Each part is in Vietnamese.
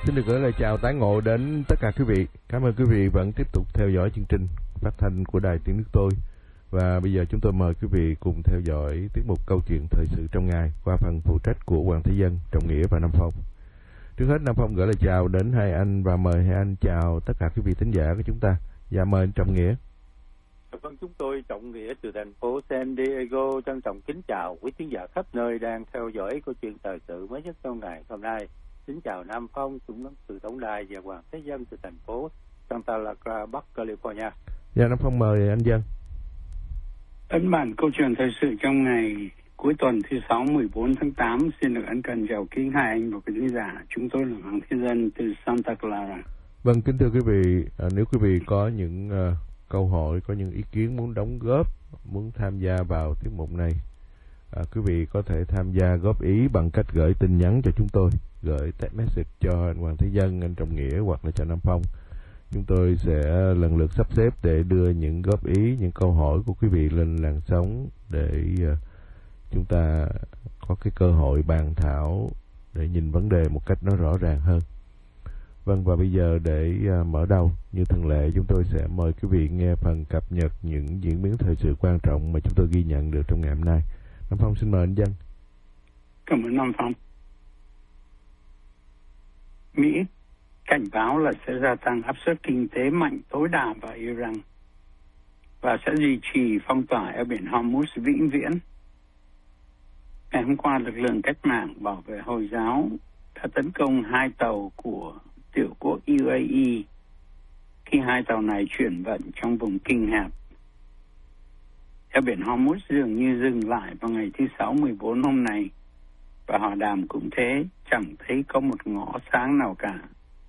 Xin được gửi lời chào tái ngộ đến tất cả quý vị. Cảm ơn quý vị vẫn tiếp tục theo dõi chương trình phát thanh của Đài Tiếng Nước Tôi. Và bây giờ chúng tôi mời quý vị cùng theo dõi tiết mục câu chuyện thời sự trong ngày qua phần phụ trách của Hoàng Thế Dân, Trọng Nghĩa và Nam Phong. Trước hết Nam Phong gửi lời chào đến hai anh và mời hai anh chào tất cả quý vị thính giả của chúng ta. Dạ mời anh Trọng Nghĩa. Vâng, chúng tôi Trọng Nghĩa từ thành phố San Diego trân trọng kính chào quý thính giả khắp nơi đang theo dõi câu chuyện thời sự mới nhất trong ngày hôm nay. Kính chào Nam Phong cũng từ tổng đài và Hoàng Thế Dân từ thành phố Santa Clara, Bắc California. Dạ Nam Phong mời anh Dân. Ấn bản câu chuyện thời sự trong ngày cuối tuần thứ 6 14 tháng 8 xin được ân cần chào kính hai anh và quý thính giả. Chúng tôi là Hoàng Thế Dân từ Santa Clara. Vâng, kính thưa quý vị, nếu quý vị có những câu hỏi, có những ý kiến muốn đóng góp, muốn tham gia vào tiết mục này, quý vị có thể tham gia góp ý bằng cách gửi tin nhắn cho chúng tôi, gửi text message cho anh Hoàng Thế Dân, anh Trọng Nghĩa hoặc là cho Nam Phong. Chúng tôi sẽ lần lượt sắp xếp để đưa những góp ý, những câu hỏi của quý vị lên làn sóng để chúng ta có cái cơ hội bàn thảo để nhìn vấn đề một cách nó rõ ràng hơn. Vâng, và bây giờ để mở đầu, như thường lệ chúng tôi sẽ mời quý vị nghe phần cập nhật những diễn biến thời sự quan trọng mà chúng tôi ghi nhận được trong ngày hôm nay. Nam Phong xin mời anh Dân. Cảm ơn Nam Phong. Mỹ cảnh báo là sẽ gia tăng áp suất kinh tế mạnh tối đa vào Iran và sẽ duy trì phong tỏa eo biển Hormuz vĩnh viễn. Ngày hôm qua, lực lượng cách mạng bảo vệ Hồi giáo đã tấn công hai tàu của tiểu quốc UAE khi hai tàu này chuyển vận trong vùng kinh hẹp. Eo biển Hormuz dường như dừng lại vào ngày thứ 6 14 hôm nay, và hòa đàm cũng thế, chẳng thấy có một ngõ sáng nào cả.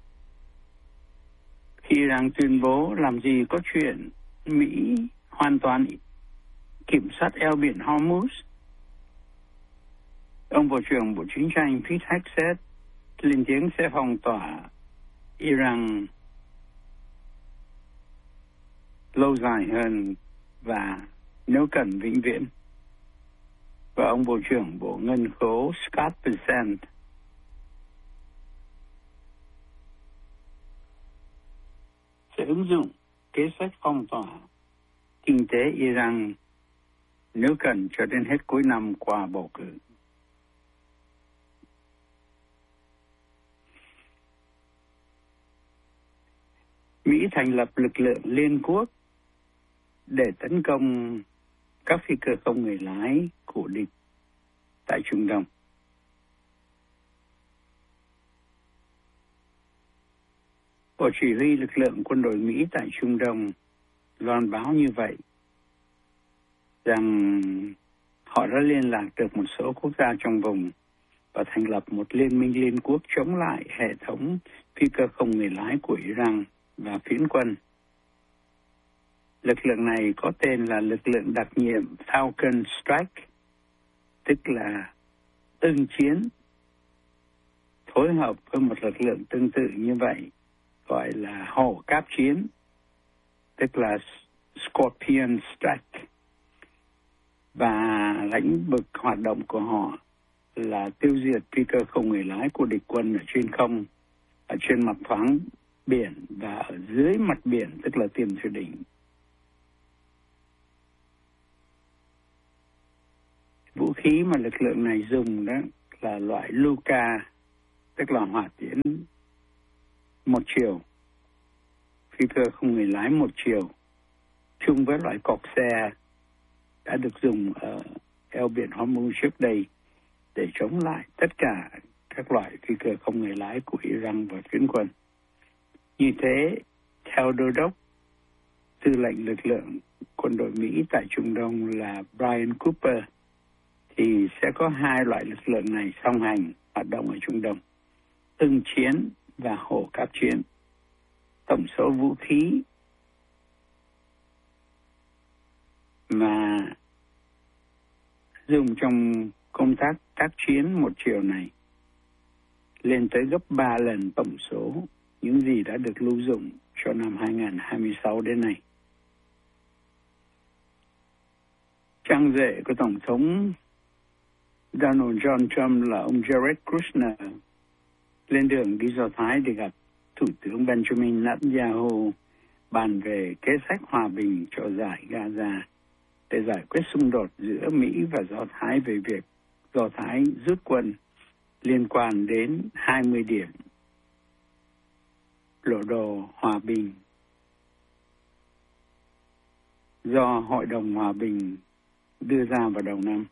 Khi Iran tuyên bố làm gì có chuyện Mỹ hoàn toàn kiểm soát eo biển Hormuz, ông Bộ trưởng Bộ Chiến tranh Pete Hegseth lên tiếng sẽ phong tỏa Iran lâu dài hơn và nếu cần vĩnh viễn. Và ông Bộ trưởng Bộ Ngân khố Scott Bessent sẽ ứng dụng kế sách phong tỏa kinh tế Iran nếu cần cho đến hết cuối năm qua bầu cử. Mỹ thành lập lực lượng Liên Quốc để tấn công các phi cơ không người lái của địch tại Trung Đông. Bộ chỉ huy lực lượng quân đội Mỹ tại Trung Đông loan báo như vậy, rằng họ đã liên lạc được một số quốc gia trong vùng và thành lập một liên minh Liên Quốc chống lại hệ thống phi cơ không người lái của Iran và phiến quân. Lực lượng này có tên là lực lượng đặc nhiệm Falcon Strike, tức là ưng chiến, phối hợp với một lực lượng tương tự như vậy, gọi là hổ cáp chiến, tức là Scorpion Strike. Và lãnh vực hoạt động của họ là tiêu diệt phi cơ không người lái của địch quân ở trên không, ở trên mặt thoáng biển và ở dưới mặt biển, tức là tiền thủy đỉnh. Vũ khí mà lực lượng này dùng đó là loại Luka, tức là hỏa tiễn một chiều, phi cơ không người lái một chiều, chung với loại cọc xe đã được dùng ở eo biển Hormuz trước đây để chống lại tất cả các loại phi cơ không người lái của Iran và phiến quân. Như thế, theo đô đốc tư lệnh lực lượng quân đội Mỹ tại Trung Đông là Brian Cooper, thì sẽ có hai loại lực lượng này song hành hoạt động ở Trung Đông, ưng chiến và hổ cáp chiến. Tổng số vũ khí mà dùng trong công tác tác chiến một chiều này lên tới gấp 3 lần tổng số những gì đã được lưu dụng cho năm 2026 đến nay. Trang rể của Tổng thống Donald John Trump là ông Jared Kushner lên đường đi Do Thái để gặp Thủ tướng Benjamin Netanyahu bàn về kế sách hòa bình cho giải Gaza để giải quyết xung đột giữa Mỹ và Do Thái về việc Do Thái rút quân liên quan đến 20 điểm lộ đồ hòa bình do Hội đồng Hòa bình đưa ra vào đầu năm.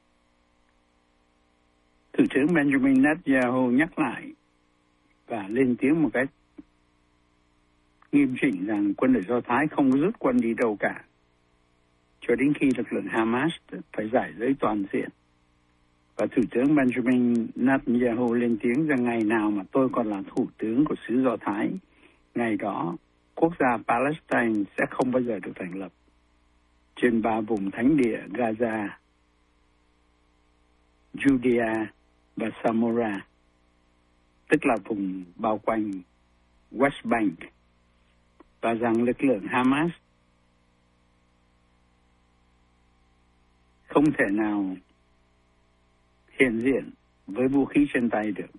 Thủ tướng Benjamin Netanyahu nhắc lại và lên tiếng một cách nghiêm chỉnh rằng quân đội Do Thái không rút quân đi đâu cả, cho đến khi lực lượng Hamas phải giải giấy toàn diện. Và Thủ tướng Benjamin Netanyahu lên tiếng rằng ngày nào mà tôi còn là thủ tướng của xứ Do Thái, ngày đó quốc gia Palestine sẽ không bao giờ được thành lập trên 3 vùng thánh địa Gaza, Judea và Samora, tức là vùng bao quanh West Bank, và rằng lực lượng Hamas không thể nào hiện diện với vũ khí trên tay được.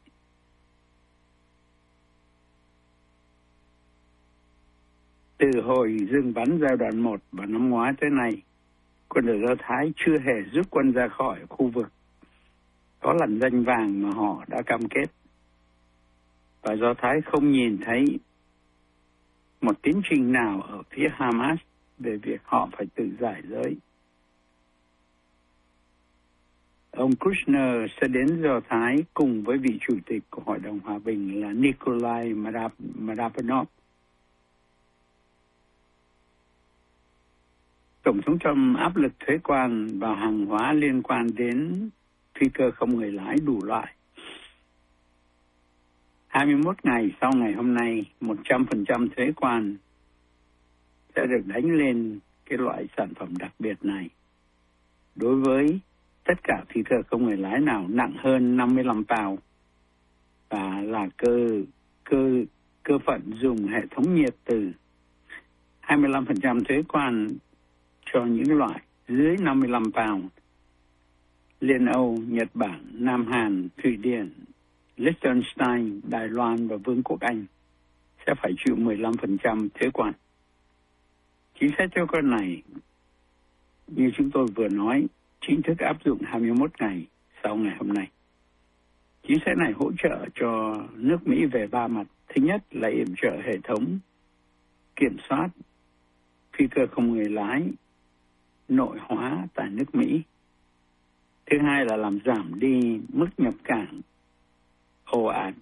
Từ hồi dừng bắn giai đoạn 1 vào năm ngoái tới nay, quân đội Do Thái chưa hề rút quân ra khỏi khu vực có lằn ranh vàng mà họ đã cam kết. Và Do Thái không nhìn thấy một tiến trình nào ở phía Hamas về việc họ phải tự giải giới. Ông Kushner sẽ đến Do Thái cùng với vị chủ tịch của Hội đồng Hòa bình là Nikolai Marapanov. Tổng thống Trump áp lực thuế quan vào hàng hóa liên quan đến phi cơ không người lái đủ loại. 21 ngày sau ngày hôm nay, 100% thuế quan sẽ được đánh lên cái loại sản phẩm đặc biệt này. Đối với tất cả phi cơ không người lái nào nặng hơn 55 pound và là cơ phận dùng hệ thống nhiệt từ 25% thuế quan cho những loại dưới 55 pound. Liên Âu, Nhật Bản, Nam Hàn, Thụy Điển, Liechtenstein, Đài Loan và Vương quốc Anh sẽ phải chịu 15% thuế quan. Chính sách thuế quan này, như chúng tôi vừa nói, chính thức áp dụng 21 ngày sau ngày hôm nay. Chính sách này hỗ trợ cho nước Mỹ về 3 mặt. Thứ nhất là yểm trợ hệ thống kiểm soát phi cơ không người lái nội hóa tại nước Mỹ. Thứ hai là làm giảm đi mức nhập cảng ồ ạt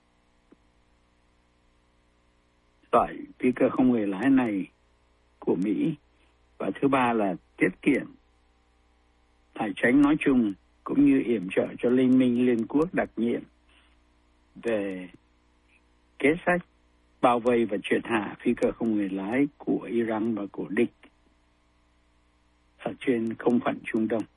loại phi cơ không người lái này của Mỹ. Và thứ ba là tiết kiệm tài chính nói chung, cũng như yểm trợ cho Liên minh Liên Quốc đặc nhiệm về kế sách bao vây và triệt hạ phi cơ không người lái của Iran và của địch ở trên không phận Trung Đông.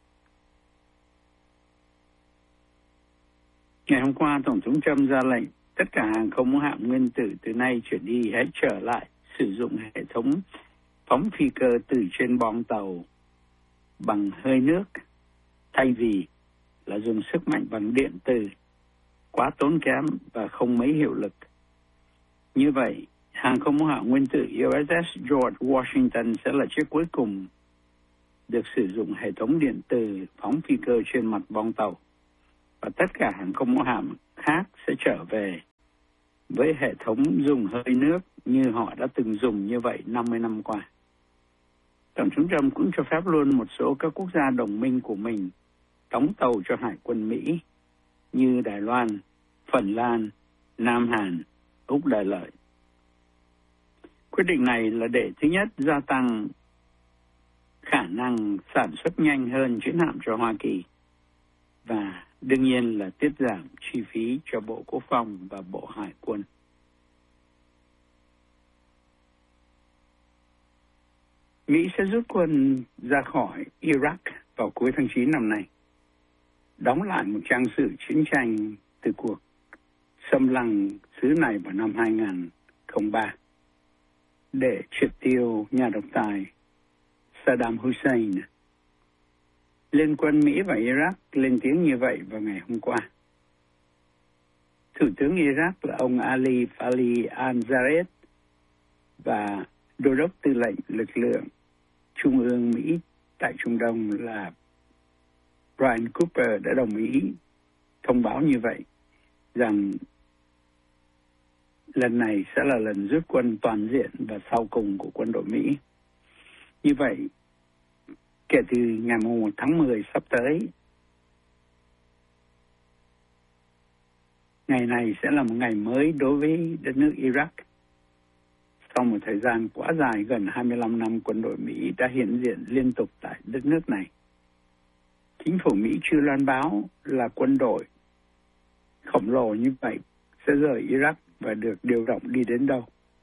Ngày hôm qua, Tổng thống Trump ra lệnh tất cả hàng không mẫu hạm nguyên tử từ nay trở đi hãy trở lại sử dụng hệ thống phóng phi cơ từ trên bong tàu bằng hơi nước, thay vì là dùng sức mạnh bằng điện từ quá tốn kém và không mấy hiệu lực. Như vậy, hàng không mẫu hạm nguyên tử USS George Washington sẽ là chiếc cuối cùng được sử dụng hệ thống điện từ phóng phi cơ trên mặt bong tàu, và tất cả hàng không mẫu hạm khác sẽ trở về với hệ thống dùng hơi nước như họ đã từng dùng như vậy 50 năm qua. Tổng thống Trump cũng cho phép luôn một số các quốc gia đồng minh của mình đóng tàu cho Hải quân Mỹ như Đài Loan, Phần Lan, Nam Hàn, Úc Đại Lợi. Quyết định này là để thứ nhất gia tăng khả năng sản xuất nhanh hơn chiến hạm cho Hoa Kỳ, và đương nhiên là tiết giảm chi phí cho Bộ Quốc phòng và Bộ Hải quân. Mỹ sẽ rút quân ra khỏi Iraq vào cuối tháng 9 năm nay, đóng lại một trang sử chiến tranh từ cuộc xâm lăng xứ này vào năm 2003 để triệt tiêu nhà độc tài Saddam Hussein. Liên quân Mỹ và Iraq lên tiếng như vậy vào ngày hôm qua. Thủ tướng Iraq là ông Ali Fali al-Zayed và Đô đốc Tư lệnh lực lượng Trung ương Mỹ tại Trung Đông là Brian Cooper đã đồng ý thông báo như vậy, rằng lần này sẽ là lần rút quân toàn diện và sau cùng của quân đội Mỹ. Như vậy, kể từ ngày 1 tháng 10 sắp tới, ngày này sẽ là một ngày mới đối với đất nước Iraq. Sau một thời gian quá dài, gần 25 năm quân đội Mỹ đã hiện diện liên tục tại đất nước này. Chính phủ Mỹ chưa loan báo là quân đội khổng lồ như vậy sẽ rời Iraq và được điều động đi đến đâu.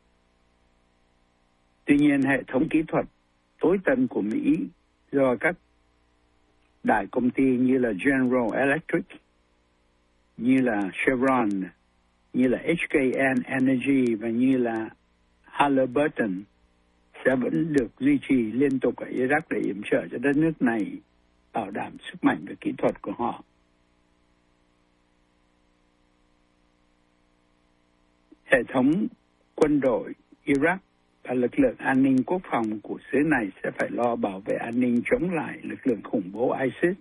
Tuy nhiên, hệ thống kỹ thuật tối tân của Mỹ do các đại công ty như là General Electric, như là Chevron, như là HKN Energy và như là Halliburton sẽ vẫn được duy trì liên tục ở Iraq để yểm trợ cho đất nước này bảo đảm sức mạnh và kỹ thuật của họ. Hệ thống quân đội Iraq và lực lượng an ninh quốc phòng của xứ này sẽ phải lo bảo vệ an ninh chống lại lực lượng khủng bố ISIS.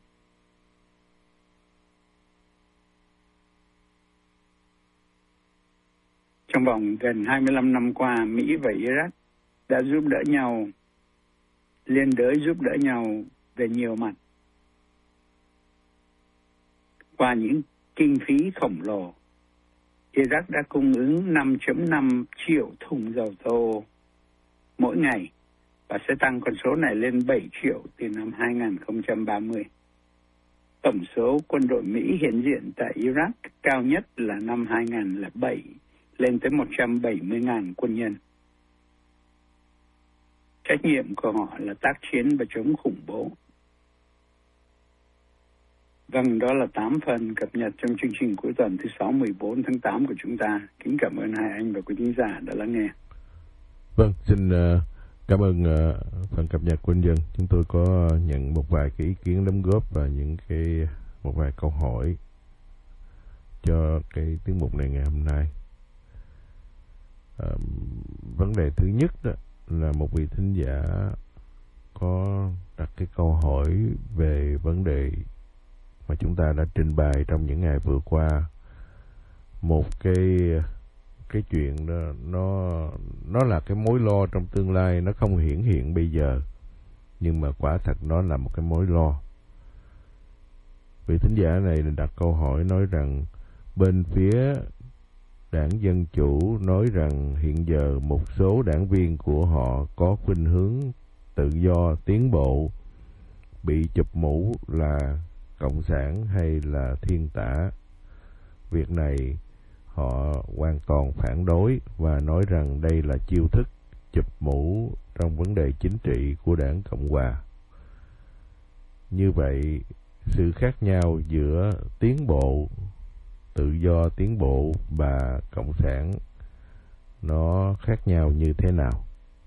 Trong vòng gần 25 năm qua, Mỹ và Iraq đã giúp đỡ nhau, liên đới giúp đỡ nhau về nhiều mặt. Qua những kinh phí khổng lồ, Iraq đã cung ứng 5.5 triệu thùng dầu thô mỗi ngày và sẽ tăng con số này lên 7 triệu từ năm 2030. Tổng số quân đội Mỹ hiện diện tại Iraq cao nhất là năm 2007, lên tới 170.000 quân nhân. Trách nhiệm của họ là tác chiến và chống khủng bố. Vâng, đó là 8 phần cập nhật trong chương trình cuối tuần thứ 6 14 tháng 8 của chúng ta. Kính cảm ơn hai anh và quý khán giả đã lắng nghe. Vâng, xin cảm ơn phần cập nhật của anh Dân. Chúng tôi có nhận một vài cái ý kiến đóng góp và một vài câu hỏi cho cái tiết mục này ngày hôm nay. Vấn đề thứ nhất đó là một vị thính giả có đặt cái câu hỏi về vấn đề mà chúng ta đã trình bày trong những ngày vừa qua. Một cái chuyện đó, nó là cái mối lo trong tương lai, nó không hiển hiện bây giờ, nhưng mà quả thật nó là một cái mối lo. Vị thính giả này đặt câu hỏi nói rằng bên phía Đảng Dân Chủ nói rằng hiện giờ một số đảng viên của họ có khuynh hướng tự do tiến bộ, bị chụp mũ là cộng sản hay là thiên tả. Việc này họ hoàn toàn phản đối và nói rằng đây là chiêu thức chụp mũ trong vấn đề chính trị của Đảng Cộng Hòa. Như vậy, sự khác nhau giữa tiến bộ, tự do tiến bộ và cộng sản nó khác nhau như thế nào?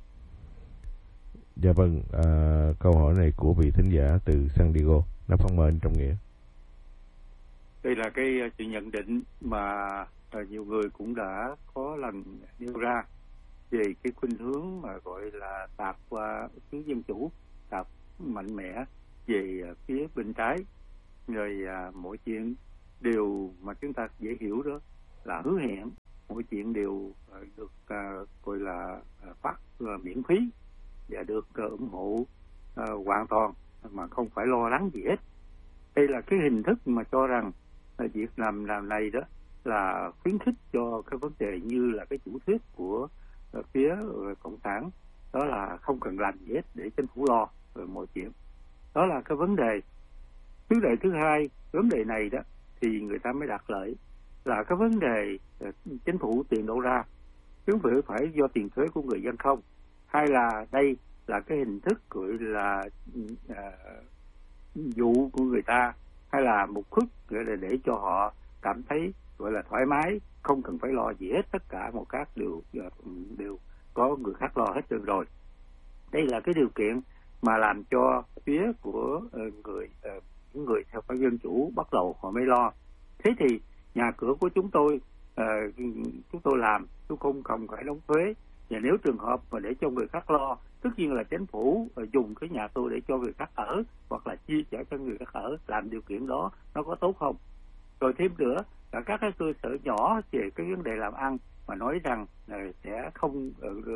Dạ vâng, câu hỏi này của vị thính giả từ San Diego. Nó phong mời anh Trọng Nghĩa. Đây là cái sự nhận định mà nhiều người cũng đã có lần nêu ra về cái khuynh hướng mà gọi là tạt qua phía dân chủ, tạt mạnh mẽ về phía bên trái. Rồi mọi chuyện đều mà chúng ta dễ hiểu đó là hứa hẹn, mọi chuyện đều được gọi là phát miễn phí và được ủng hộ hoàn toàn mà không phải lo lắng gì hết. Đây là cái hình thức mà cho rằng việc làm này đó là khuyến khích cho cái vấn đề như là cái chủ thuyết của phía cộng sản, đó là không cần làm gì hết để chính phủ lo rồi mọi chuyện. Đó là cái vấn đề. Vấn đề thứ hai, vấn đề này đó thì người ta mới đặt lợi là cái vấn đề chính phủ tiền đâu ra, chứ phải do tiền thuế của người dân không, hay là đây là cái hình thức gọi là dụ của người ta, hay là một khúc gọi là để cho họ cảm thấy gọi là thoải mái, không cần phải lo gì hết, tất cả một các đều có người khác lo hết trơn rồi. Đây là cái điều kiện mà làm cho phía của những người theo phái dân chủ bắt đầu họ mới lo. Thế thì nhà cửa của chúng tôi chúng tôi làm, tôi không phải đóng thuế. Và nếu trường hợp mà để cho người khác lo, tất nhiên là chính phủ dùng cái nhà tôi để cho người khác ở, hoặc là chia sẻ cho người khác ở, làm điều kiện đó nó có tốt không? Rồi thêm nữa là các cái cơ sở nhỏ về cái vấn đề làm ăn mà nói rằng sẽ không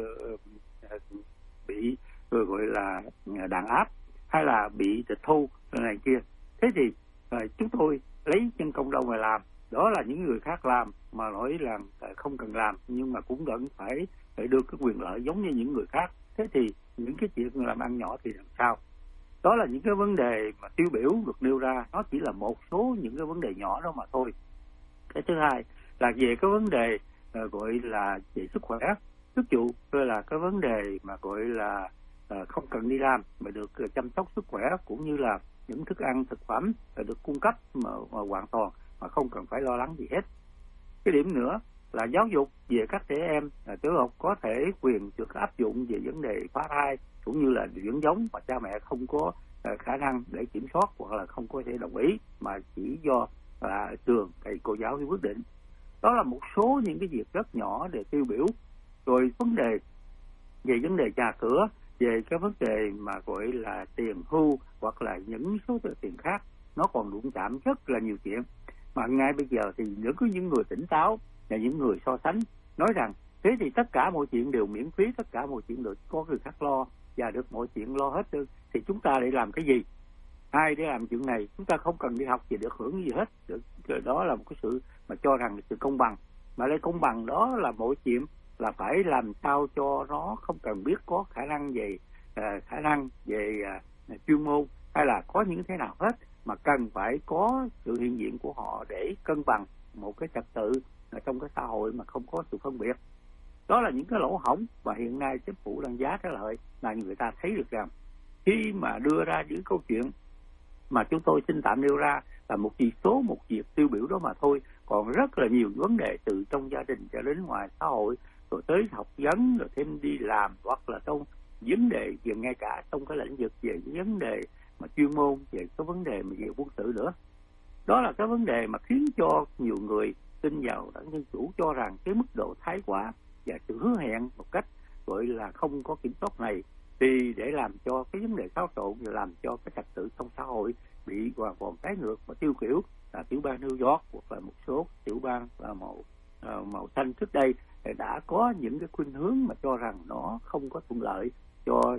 bị gọi là đàn áp hay là bị tịch thu này kia. Thế thì chúng tôi lấy nhân công đâu mà làm? Đó là những người khác làm mà nói là không cần làm, nhưng mà cũng vẫn phải được cái quyền lợi giống như những người khác. Thế thì những cái chuyện làm ăn nhỏ thì làm sao? Đó là những cái vấn đề mà tiêu biểu được nêu ra, nó chỉ là một số những cái vấn đề nhỏ đó mà thôi. Cái thứ hai là về cái vấn đề gọi là về sức khỏe. Ví dụ là cái vấn đề mà gọi là không cần đi làm mà được chăm sóc sức khỏe, cũng như là những thức ăn thực phẩm được cung cấp mà hoàn toàn mà không cần phải lo lắng gì hết. Cái điểm nữa là giáo dục về các trẻ em tiểu học có thể quyền được áp dụng về vấn đề phá thai cũng như là dưỡng giống mà cha mẹ không có khả năng để kiểm soát hoặc là không có thể đồng ý, mà chỉ do trường thầy cô giáo quyết định. Đó là một số những cái việc rất nhỏ để tiêu biểu. Rồi vấn đề về vấn đề nhà cửa, về cái vấn đề mà gọi là tiền hưu hoặc là những số tiền khác, nó còn đụng chạm rất là nhiều chuyện. Mà ngay bây giờ thì những người tỉnh táo và những người so sánh nói rằng thế thì tất cả mọi chuyện đều miễn phí, tất cả mọi chuyện được có người khác lo và được mọi chuyện lo hết, thì chúng ta để làm cái gì? Ai để làm chuyện này? Chúng ta không cần đi học gì được hưởng gì hết. Đó là một cái sự mà cho rằng sự công bằng. Mà lấy công bằng đó là mọi chuyện là phải làm sao cho nó không cần biết có khả năng về chuyên môn hay là có những thế nào hết, mà cần phải có sự hiện diện của họ để cân bằng một cái trật tự trong cái xã hội mà không có sự phân biệt. Đó là những cái lỗ hổng mà hiện nay chính phủ đang giá cái lợi, là người ta thấy được rằng khi mà đưa ra những câu chuyện mà chúng tôi xin tạm nêu ra là một việc tiêu biểu đó mà thôi, còn rất là nhiều vấn đề từ trong gia đình cho đến ngoài xã hội, rồi tới học vấn, rồi thêm đi làm, hoặc là trong vấn đề về ngay cả trong cái lĩnh vực về vấn đề mà chuyên môn, về cái vấn đề mà về quân sự nữa. Đó là cái vấn đề mà khiến cho nhiều người tin vào đảng Dân Chủ cho rằng cái mức độ thái quá và sự hứa hẹn một cách gọi là không có kiểm soát này thì để làm cho cái vấn đề xáo trộn và làm cho cái trật tự trong xã hội bị hoàn toàn trái ngược và tiêu kiểu. Là tiểu bang New York hoặc là một số tiểu bang màu xanh trước đây đã có những cái khuynh hướng mà cho rằng nó không có thuận lợi cho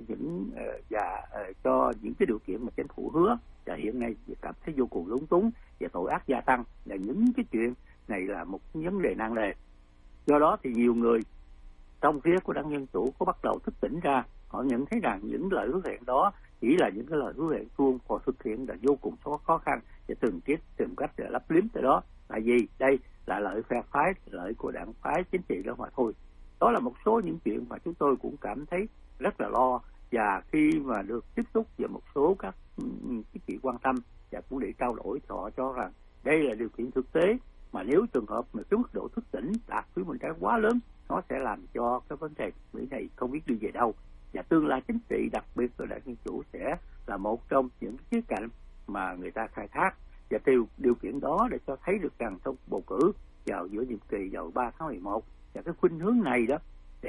những cái điều kiện mà chính phủ hứa, và hiện nay cảm thấy vô cùng lúng túng và tội ác gia tăng. Là những cái chuyện này là một vấn đề nan đề. Do đó thì nhiều người trong phía của đảng Dân Chủ có bắt đầu thức tỉnh ra, họ nhận thấy rằng những lời hứa hẹn đó chỉ là những cái lời hứa hẹn suông, còn thực hiện là vô cùng khó khăn và tìm cách để lấp liếm tới đó. Tại vì đây là lợi phe phái, lợi của đảng phái chính trị đó mà thôi. Đó là một số những chuyện mà chúng tôi cũng cảm thấy rất là lo, và khi mà được tiếp xúc với một số các chị quan tâm và cũng để trao đổi, họ cho rằng đây là điều kiện thực tế mà nếu trường hợp mà cái mức độ thức tỉnh đạt với một cái quá lớn, nó sẽ làm cho cái vấn đề Mỹ này không biết đi về đâu, và tương lai chính trị đặc biệt là đảng Dân Chủ sẽ là một trong những khía cạnh mà người ta khai thác, và điều kiện đó để cho thấy được rằng trong bầu cử vào giữa nhiệm kỳ vào 3 tháng 11 và cái khuynh hướng này đó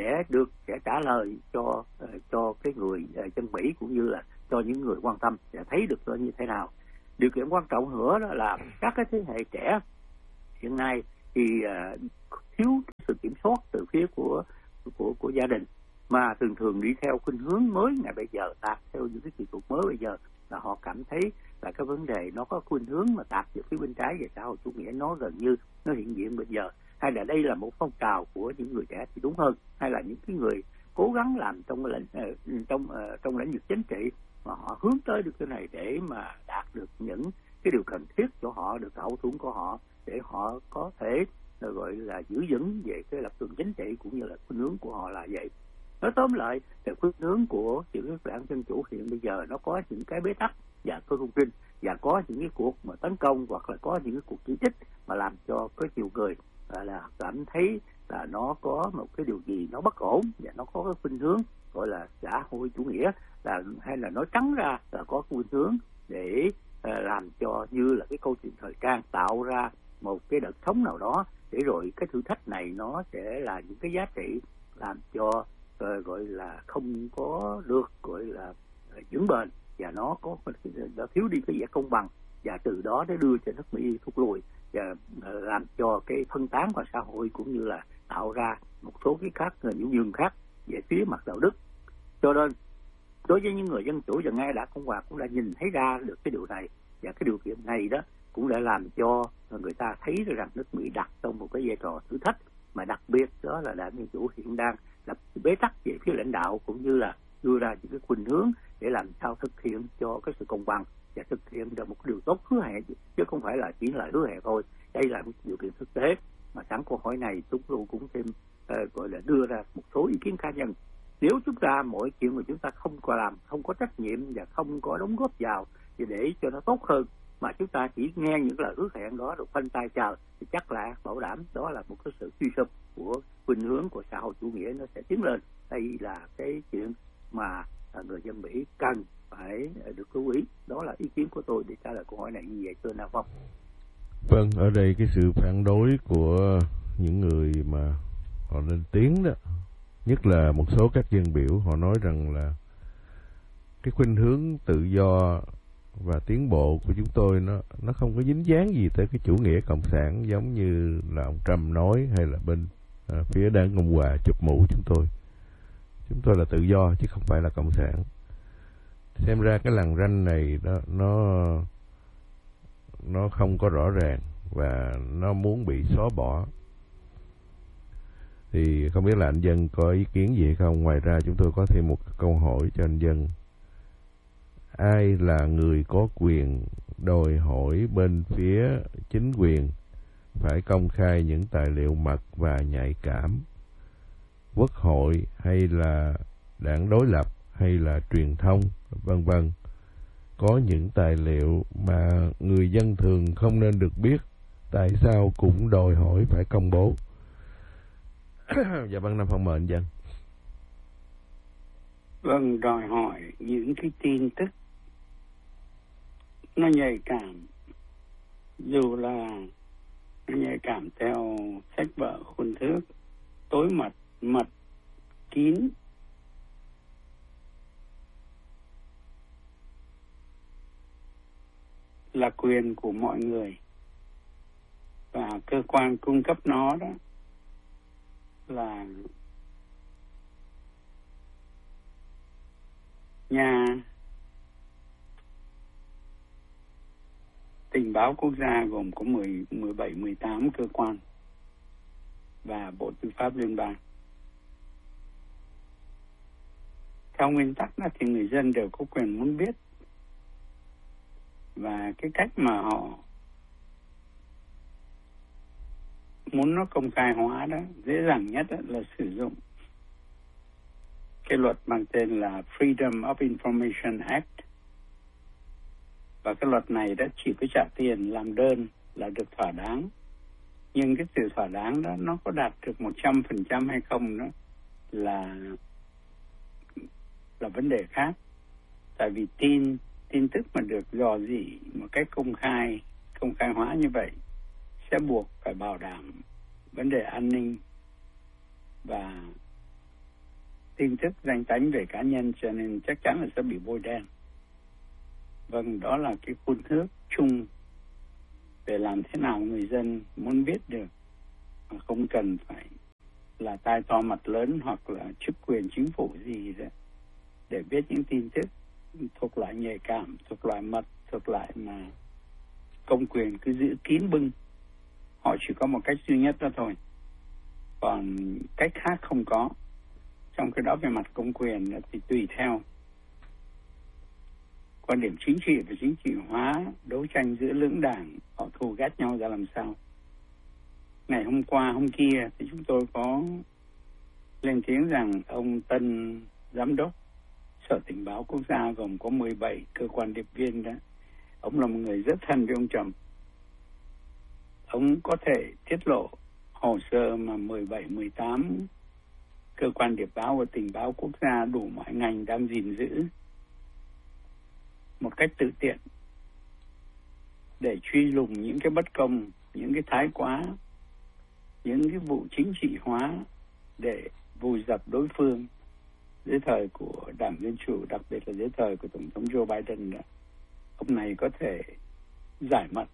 sẽ trả lời cho cái người dân Mỹ cũng như là cho những người quan tâm sẽ thấy được nó như thế nào. Điều kiện quan trọng nữa đó là các cái thế hệ trẻ hiện nay thì thiếu sự kiểm soát từ phía của gia đình, mà thường đi theo khuynh hướng mới ngày bây giờ, tạt theo những cái kỹ thuật mới bây giờ, là họ cảm thấy là cái vấn đề nó có khuynh hướng mà tạt về phía bên trái về xã hội chủ nghĩa, nó gần như nó hiện diện bây giờ. Hay là đây là một phong trào của những người trẻ thì đúng hơn, hay là những cái người cố gắng làm trong lĩnh vực chính trị mà họ hướng tới được cái này để mà đạt được những cái điều cần thiết cho họ, được hậu thuẫn của họ để họ có thể gọi là giữ vững về cái lập trường chính trị cũng như là khuynh hướng của họ là vậy. Nói tóm lại là khuynh hướng của những đảng Dân Chủ hiện bây giờ nó có những cái bế tắc và có thông tin, và có những cái cuộc mà tấn công hoặc là có những cái cuộc chỉ trích mà làm cho có nhiều người là cảm thấy là nó có một cái điều gì nó bất ổn, và nó có cái khuynh hướng gọi là xã hội chủ nghĩa, là hay là nói trắng ra là có khuynh hướng để làm cho như là cái câu chuyện thời trang tạo ra một cái đợt sống nào đó, để rồi cái thử thách này nó sẽ là những cái giá trị làm cho gọi là không có được gọi là vững bền, và nó thiếu đi cái vẻ công bằng, và từ đó nó đưa cho nước Mỹ thụt lùi và làm cho cái phân tán vào xã hội, cũng như là tạo ra một số cái khác những nhường khác về phía mặt đạo đức. Cho nên đối với những người dân chủ và ngay đã Cộng hòa cũng đã nhìn thấy ra được cái điều này, và cái điều kiện này đó cũng đã làm cho người ta thấy rằng nước Mỹ đặt trong một cái vai trò thử thách, mà đặc biệt đó là đảng Dân Chủ hiện đang là bế tắc về phía lãnh đạo, cũng như là đưa ra những cái khuynh hướng để làm sao thực hiện cho cái sự công bằng và thực hiện được một điều tốt hứa hẹn, chứ không phải là chỉ là hứa hẹn thôi. Đây là một điều kiện thực tế mà sẵn câu hỏi này chúng tôi cũng thêm gọi là đưa ra một số ý kiến cá nhân. Nếu chúng ta mỗi chuyện mà chúng ta không có làm, không có trách nhiệm và không có đóng góp vào để cho nó tốt hơn, mà chúng ta chỉ nghe những lời hứa hẹn đó rồi khoanh tay chờ, thì chắc là bảo đảm đó là một cái sự suy sụp của khuynh hướng của xã hội chủ nghĩa, nó sẽ tiến lên. Đây là cái chuyện mà người dân Mỹ cần phải được lưu ý. Đó là ý kiến của tôi để trả lời câu hỏi này như vậy, thưa Nam Phong. Vâng, ở đây cái sự phản đối của những người mà họ lên tiếng đó, nhất là một số các dân biểu, họ nói rằng là cái khuynh hướng tự do và tiến bộ của chúng tôi nó không có dính dáng gì tới cái chủ nghĩa cộng sản giống như là ông Trump nói, hay là bên phía đảng Cộng hòa chụp mũ chúng tôi. Chúng tôi là tự do chứ không phải là cộng sản. Xem ra cái lằn ranh này đó, nó không có rõ ràng và nó muốn bị xóa bỏ. Thì không biết là anh Dân có ý kiến gì không? Ngoài ra chúng tôi có thêm một câu hỏi cho anh Dân. Ai là người có quyền đòi hỏi bên phía chính quyền phải công khai những tài liệu mật và nhạy cảm? Quốc hội hay là đảng đối lập hay là truyền thông vân vân, có những tài liệu mà người dân thường không nên được biết, tại sao cũng đòi hỏi phải công bố? Dạ vâng, Nam Phong mời anh Dân. Vâng, đòi hỏi những cái tin tức nó nhạy cảm, dù là nó nhạy cảm theo sách vở khuôn thước, tối mật kín, là quyền của mọi người, và cơ quan cung cấp nó đó là nhà tình báo quốc gia, gồm có 17-18 cơ quan và Bộ Tư pháp Liên bang. Theo nguyên tắc đó thì người dân đều có quyền muốn biết, và cái cách mà họ muốn nó công khai hóa đó, dễ dàng nhất đó là sử dụng cái luật mang tên là Freedom of Information Act. Và cái luật này đã chỉ có trả tiền làm đơn là được thỏa đáng. Nhưng cái sự thỏa đáng đó nó có đạt được 100% hay không đó là vấn đề khác. Tại vì tin tức mà được dò dỉ một cách công khai hóa như vậy sẽ buộc phải bảo đảm vấn đề an ninh và tin tức danh tánh về cá nhân, cho nên chắc chắn là sẽ bị bôi đen. Vâng, đó là cái khuôn thước chung để làm thế nào người dân muốn biết được mà không cần phải là tai to mặt lớn hoặc là chức quyền chính phủ gì đó để biết những tin tức thuộc loại nhạy cảm, thuộc loại mật, thuộc loại mà công quyền cứ giữ kín bưng. Họ chỉ có một cách duy nhất đó thôi, còn cách khác không có. Trong cái đó về mặt công quyền thì tùy theo quan điểm chính trị và chính trị hóa, đấu tranh giữa lưỡng đảng, họ thù ghét nhau ra làm sao. Ngày hôm qua, hôm kia thì chúng tôi có lên tiếng rằng ông tân giám đốc Sở Tình báo Quốc gia gồm có 17 cơ quan điệp viên đó, ông là một người rất thân với ông Trump. Ông có thể tiết lộ hồ sơ mà 17-18 cơ quan điệp báo và tình báo quốc gia đủ mọi ngành đang gìn giữ một cách tự tiện để truy lùng những cái bất công những cái thái quá, những cái vụ chính trị hóa để vùi dập đối phương dưới thời của Đảng Dân Chủ, đặc biệt là dưới thời của Tổng thống Joe Biden, ông này có thể giải mật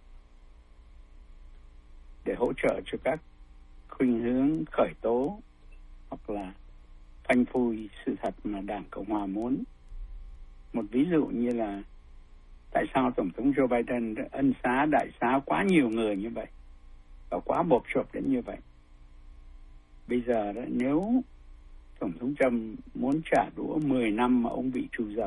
để hỗ trợ cho các khuynh hướng khởi tố hoặc là phanh phui sự thật mà Đảng Cộng Hòa muốn. Một ví dụ như là tại sao Tổng thống Joe Biden ân xá, đại xá quá nhiều người như vậy và quá bộp chộp đến như vậy. Bây giờ đó, nếu Tổng thống Trump muốn trả đũa 10 năm mà ông bị trù dập,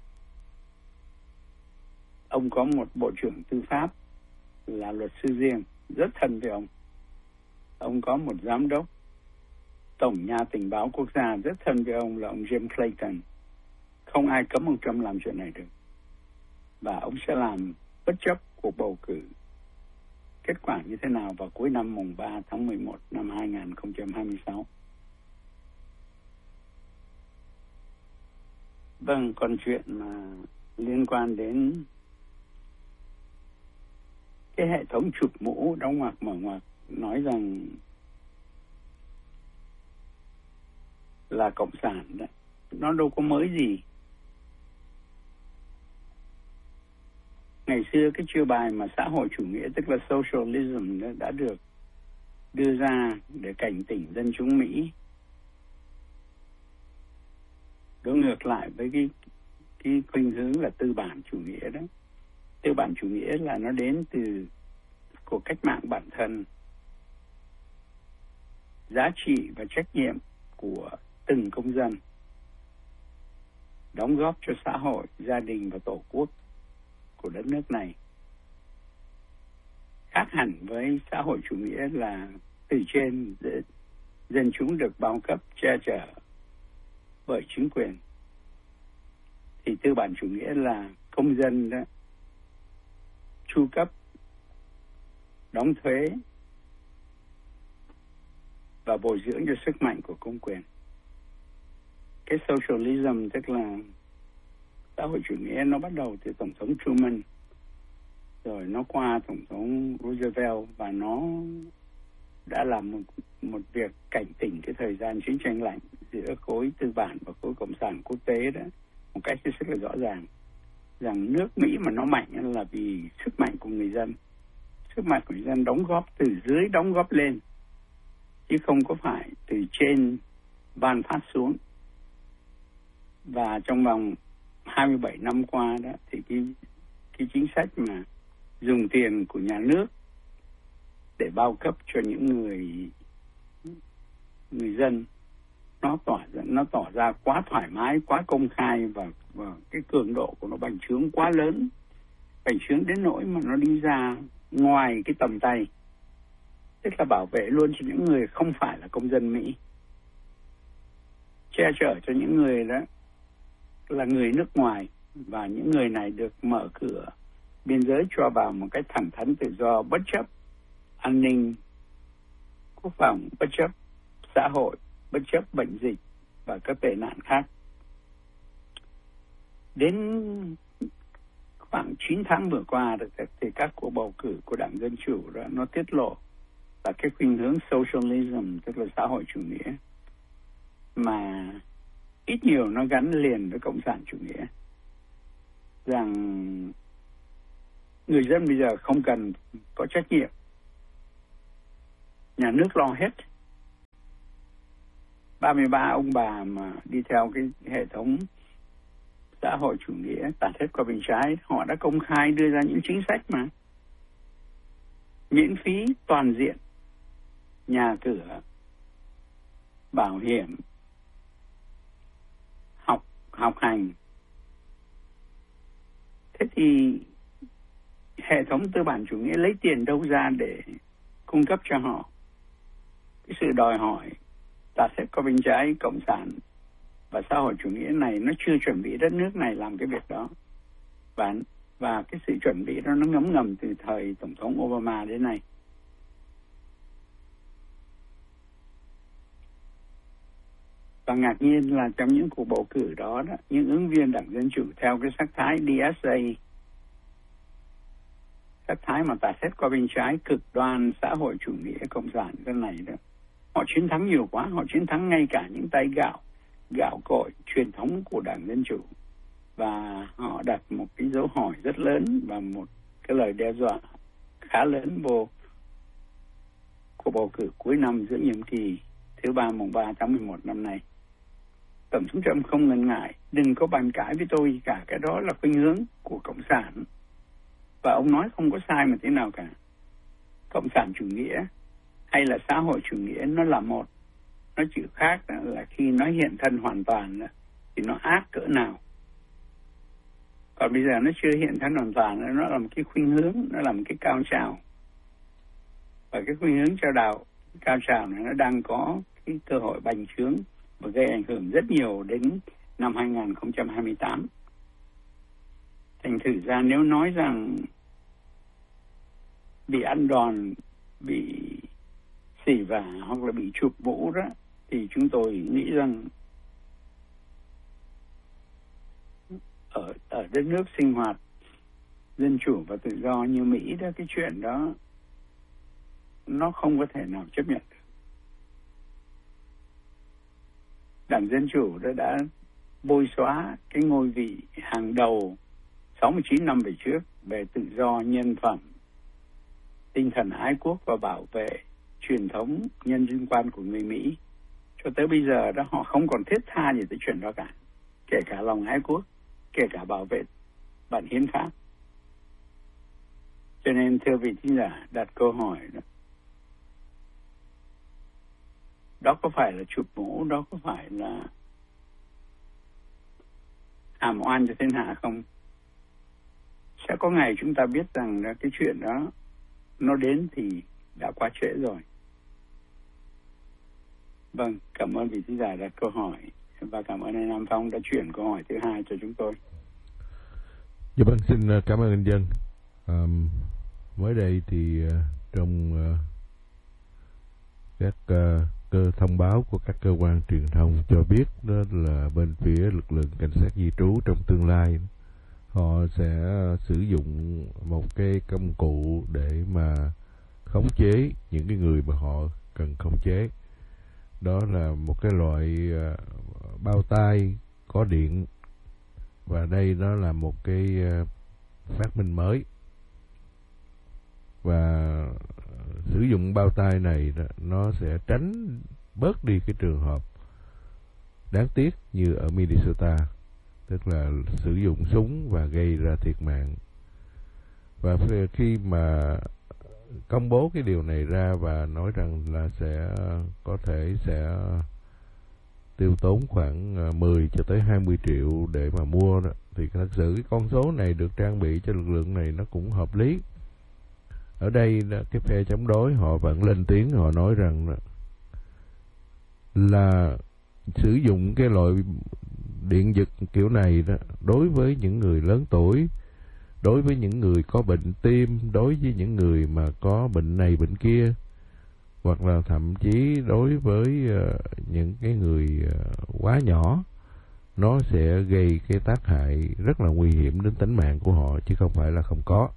ông có một bộ trưởng tư pháp là luật sư riêng rất thân với ông. Ông có một giám đốc Tổng nhà tình báo quốc gia rất thân với ông là ông Jim Clayton. Không ai cấm ông Trump làm chuyện này được. Và ông sẽ làm bất chấp cuộc bầu cử kết quả như thế nào vào cuối năm mùng 3 tháng 11 năm 2026. Vâng, còn chuyện mà liên quan đến cái hệ thống chụp mũ đóng ngoặc mở ngoặc nói rằng là cộng sản đó, nó đâu có mới gì. Ngày xưa cái chiêu bài mà xã hội chủ nghĩa tức là socialism đã được đưa ra để cảnh tỉnh dân chúng Mỹ. Đối ngược lại với cái khuynh hướng là tư bản chủ nghĩa đó. Tư bản chủ nghĩa là nó đến từ cuộc cách mạng bản thân, giá trị và trách nhiệm của từng công dân, đóng góp cho xã hội, gia đình và tổ quốc của đất nước này. Khác hẳn với xã hội chủ nghĩa là từ trên dân chúng được bao cấp che chở bởi chính quyền, thì tư bản chủ nghĩa là công dân đó chu cấp, đóng thuế và bồi dưỡng cho sức mạnh của công quyền. Cái socialism tức là xã hội chủ nghĩa nó bắt đầu từ Tổng thống Truman, rồi nó qua Tổng thống Roosevelt, và nó đã làm một việc cảnh tỉnh cái thời gian chiến tranh lạnh giữa khối tư bản và khối cộng sản quốc tế đó một cách rất là rõ ràng, rằng nước Mỹ mà nó mạnh là vì sức mạnh của người dân. Sức mạnh của người dân đóng góp từ dưới đóng góp lên, chứ không có phải từ trên ban phát xuống. Và trong vòng 27 năm qua đó thì cái chính sách mà dùng tiền của nhà nước để bao cấp cho những người dân nó tỏ ra quá thoải mái, quá công khai, và cái cường độ của nó bành trướng quá lớn, bành trướng đến nỗi mà nó đi ra ngoài cái tầm tay, tức là bảo vệ luôn cho những người không phải là công dân Mỹ, che chở cho những người đó là người nước ngoài, và những người này được mở cửa biên giới cho vào một cách thẳng thắn tự do, bất chấp an ninh quốc phòng, bất chấp xã hội, bất chấp bệnh dịch và các tệ nạn khác. Đến khoảng 9 tháng vừa qua thì các cuộc bầu cử của Đảng Dân Chủ đó nó tiết lộ là cái khuynh hướng socialism tức là xã hội chủ nghĩa mà ít nhiều nó gắn liền với cộng sản chủ nghĩa, rằng người dân bây giờ không cần có trách nhiệm, nhà nước lo hết. 33 ông bà mà đi theo cái hệ thống xã hội chủ nghĩa tạt hết qua bên trái, họ đã công khai đưa ra những chính sách mà miễn phí toàn diện nhà cửa, bảo hiểm, học hành. Thế thì hệ thống tư bản chủ nghĩa lấy tiền đâu ra để cung cấp cho họ? Cái sự đòi hỏi tạt hết qua bên trái cộng sản và xã hội chủ nghĩa này nó chưa chuẩn bị đất nước này làm cái việc đó, và cái sự chuẩn bị đó nó ngấm ngầm từ thời Tổng thống Obama đến nay. Và ngạc nhiên là trong những cuộc bầu cử đó, những ứng viên Đảng Dân Chủ theo cái sắc thái DSA, sắc thái mà ta xét qua bên trái, cực đoan xã hội chủ nghĩa cộng sản cái này đó, họ chiến thắng nhiều quá, họ chiến thắng ngay cả những tay gạo cội truyền thống của Đảng Dân Chủ, và họ đặt một cái dấu hỏi rất lớn và một cái lời đe dọa khá lớn vô cuộc bầu cử cuối năm giữa nhiệm kỳ thứ 3 mùng 3 tháng 11 năm nay. Tổng thống Trump không ngần ngại, đừng có bàn cãi với tôi cả, cái đó là khuynh hướng của Cộng sản. Và ông nói không có sai một thế nào cả. Cộng sản chủ nghĩa hay là xã hội chủ nghĩa nó là một. Nó chỉ khác là khi nó hiện thân hoàn toàn thì nó ác cỡ nào. Còn bây giờ nó chưa hiện thân hoàn toàn, nó là một cái khuynh hướng, nó là một cái cao trào. Và cái khuynh hướng cao trào này nó đang có cái cơ hội bành trướng và gây ảnh hưởng rất nhiều đến năm 2028. Thành thử ra nếu nói rằng bị ăn đòn, bị xỉ vả hoặc là bị chụp mũ đó, thì chúng tôi nghĩ rằng ở đất nước sinh hoạt dân chủ và tự do như Mỹ đó, cái chuyện đó nó không có thể nào chấp nhận được. Đảng Dân Chủ đã bôi xóa cái ngôi vị hàng đầu 69 năm về trước về tự do, nhân phẩm, tinh thần ái quốc và bảo vệ truyền thống nhân dân quan của người Mỹ. Cho tới bây giờ đó họ không còn thiết tha gì tới chuyện đó cả, kể cả lòng ái quốc, kể cả bảo vệ bản hiến pháp. Cho nên thưa vị thính giả đặt câu hỏi đó có phải là chụp mũ, đó có phải là hàm oan cho thiên hạ không? Sẽ có ngày chúng ta biết rằng cái chuyện đó nó đến thì đã quá trễ rồi. Vâng, cảm ơn vị thính giả đặt câu hỏi và cảm ơn anh Nam Phong đã chuyển câu hỏi thứ hai cho chúng tôi. Dạ vâng, xin cảm ơn anh Dân. Mới đây thì trong các cơ thông báo của các cơ quan truyền thông cho biết đó là bên phía lực lượng cảnh sát di trú trong tương lai họ sẽ sử dụng một cái công cụ để mà khống chế những cái người mà họ cần khống chế. Đó là một cái loại bao tay có điện, và đây đó là một cái phát minh mới. Và sử dụng bao tay này nó sẽ tránh bớt đi cái trường hợp đáng tiếc như ở Minnesota, tức là sử dụng súng và gây ra thiệt mạng. Và khi mà công bố cái điều này ra và nói rằng là có thể sẽ tiêu tốn khoảng 10 cho tới 20 triệu để mà mua đó, thì thật sự cái con số này được trang bị cho lực lượng này nó cũng hợp lý. Ở đây cái phe chống đối họ vẫn lên tiếng, họ nói rằng là sử dụng cái loại điện giật kiểu này đó đối với những người lớn tuổi, đối với những người có bệnh tim, đối với những người mà có bệnh này bệnh kia, hoặc là thậm chí đối với những cái người quá nhỏ, nó sẽ gây cái tác hại rất là nguy hiểm đến tính mạng của họ, chứ không phải là không có.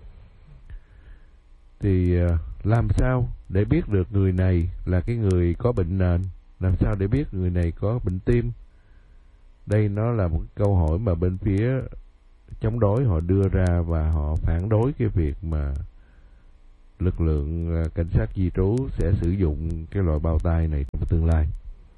Thì làm sao để biết được người này là cái người có bệnh nền, làm sao để biết người này có bệnh tim? Đây nó là một câu hỏi mà bên phía chống đối họ đưa ra, và họ phản đối cái việc mà lực lượng cảnh sát di trú sẽ sử dụng cái loại bao tay này trong tương lai.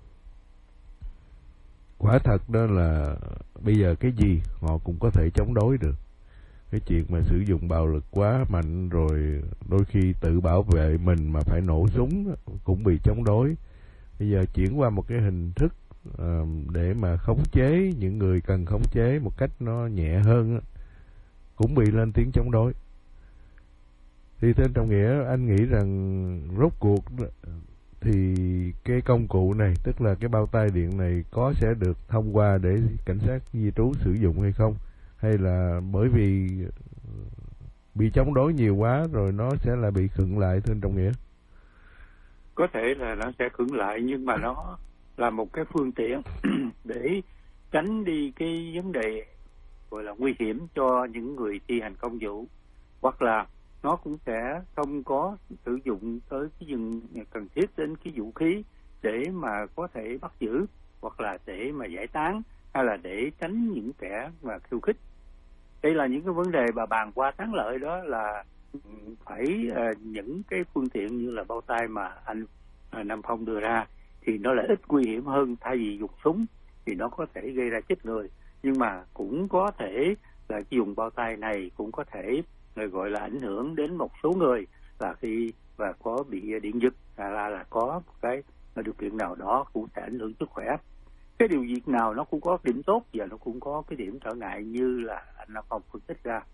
Quả thật đó là bây giờ cái gì họ cũng có thể chống đối được. Cái chuyện mà sử dụng bạo lực quá mạnh rồi đôi khi tự bảo vệ mình mà phải nổ súng cũng bị chống đối. Bây giờ chuyển qua một cái hình thức để mà khống chế những người cần khống chế một cách nó nhẹ hơn cũng bị lên tiếng chống đối. Thì tên Trọng Nghĩa, anh nghĩ rằng rốt cuộc thì cái công cụ này, tức là cái bao tay điện này, có sẽ được thông qua để cảnh sát di trú sử dụng hay không? Hay là bởi vì bị chống đối nhiều quá rồi nó sẽ là bị khựng lại, thưa anh Trọng Nghĩa? Có thể là nó sẽ khựng lại, nhưng mà nó là một cái phương tiện để tránh đi cái vấn đề gọi là nguy hiểm cho những người thi hành công vụ, hoặc là nó cũng sẽ không có sử dụng tới cái dừng cần thiết đến cái vũ khí để mà có thể bắt giữ hoặc là để mà giải tán hay là để tránh những kẻ mà khiêu khích. Đây là những cái vấn đề mà bàn qua thắng lợi, đó là phải những cái phương tiện như là bao tay mà anh Nam Phong đưa ra thì nó lại ít nguy hiểm hơn thay vì dùng súng thì nó có thể gây ra chết người, nhưng mà cũng có thể là dùng bao tay này cũng có thể gọi là ảnh hưởng đến một số người là khi và có bị điện giật là có một cái điều kiện nào đó cũng sẽ ảnh hưởng sức khỏe. Cái điều việc nào nó cũng có điểm tốt và nó cũng có cái điểm trở ngại như là anh Nam Phong phân tích ra.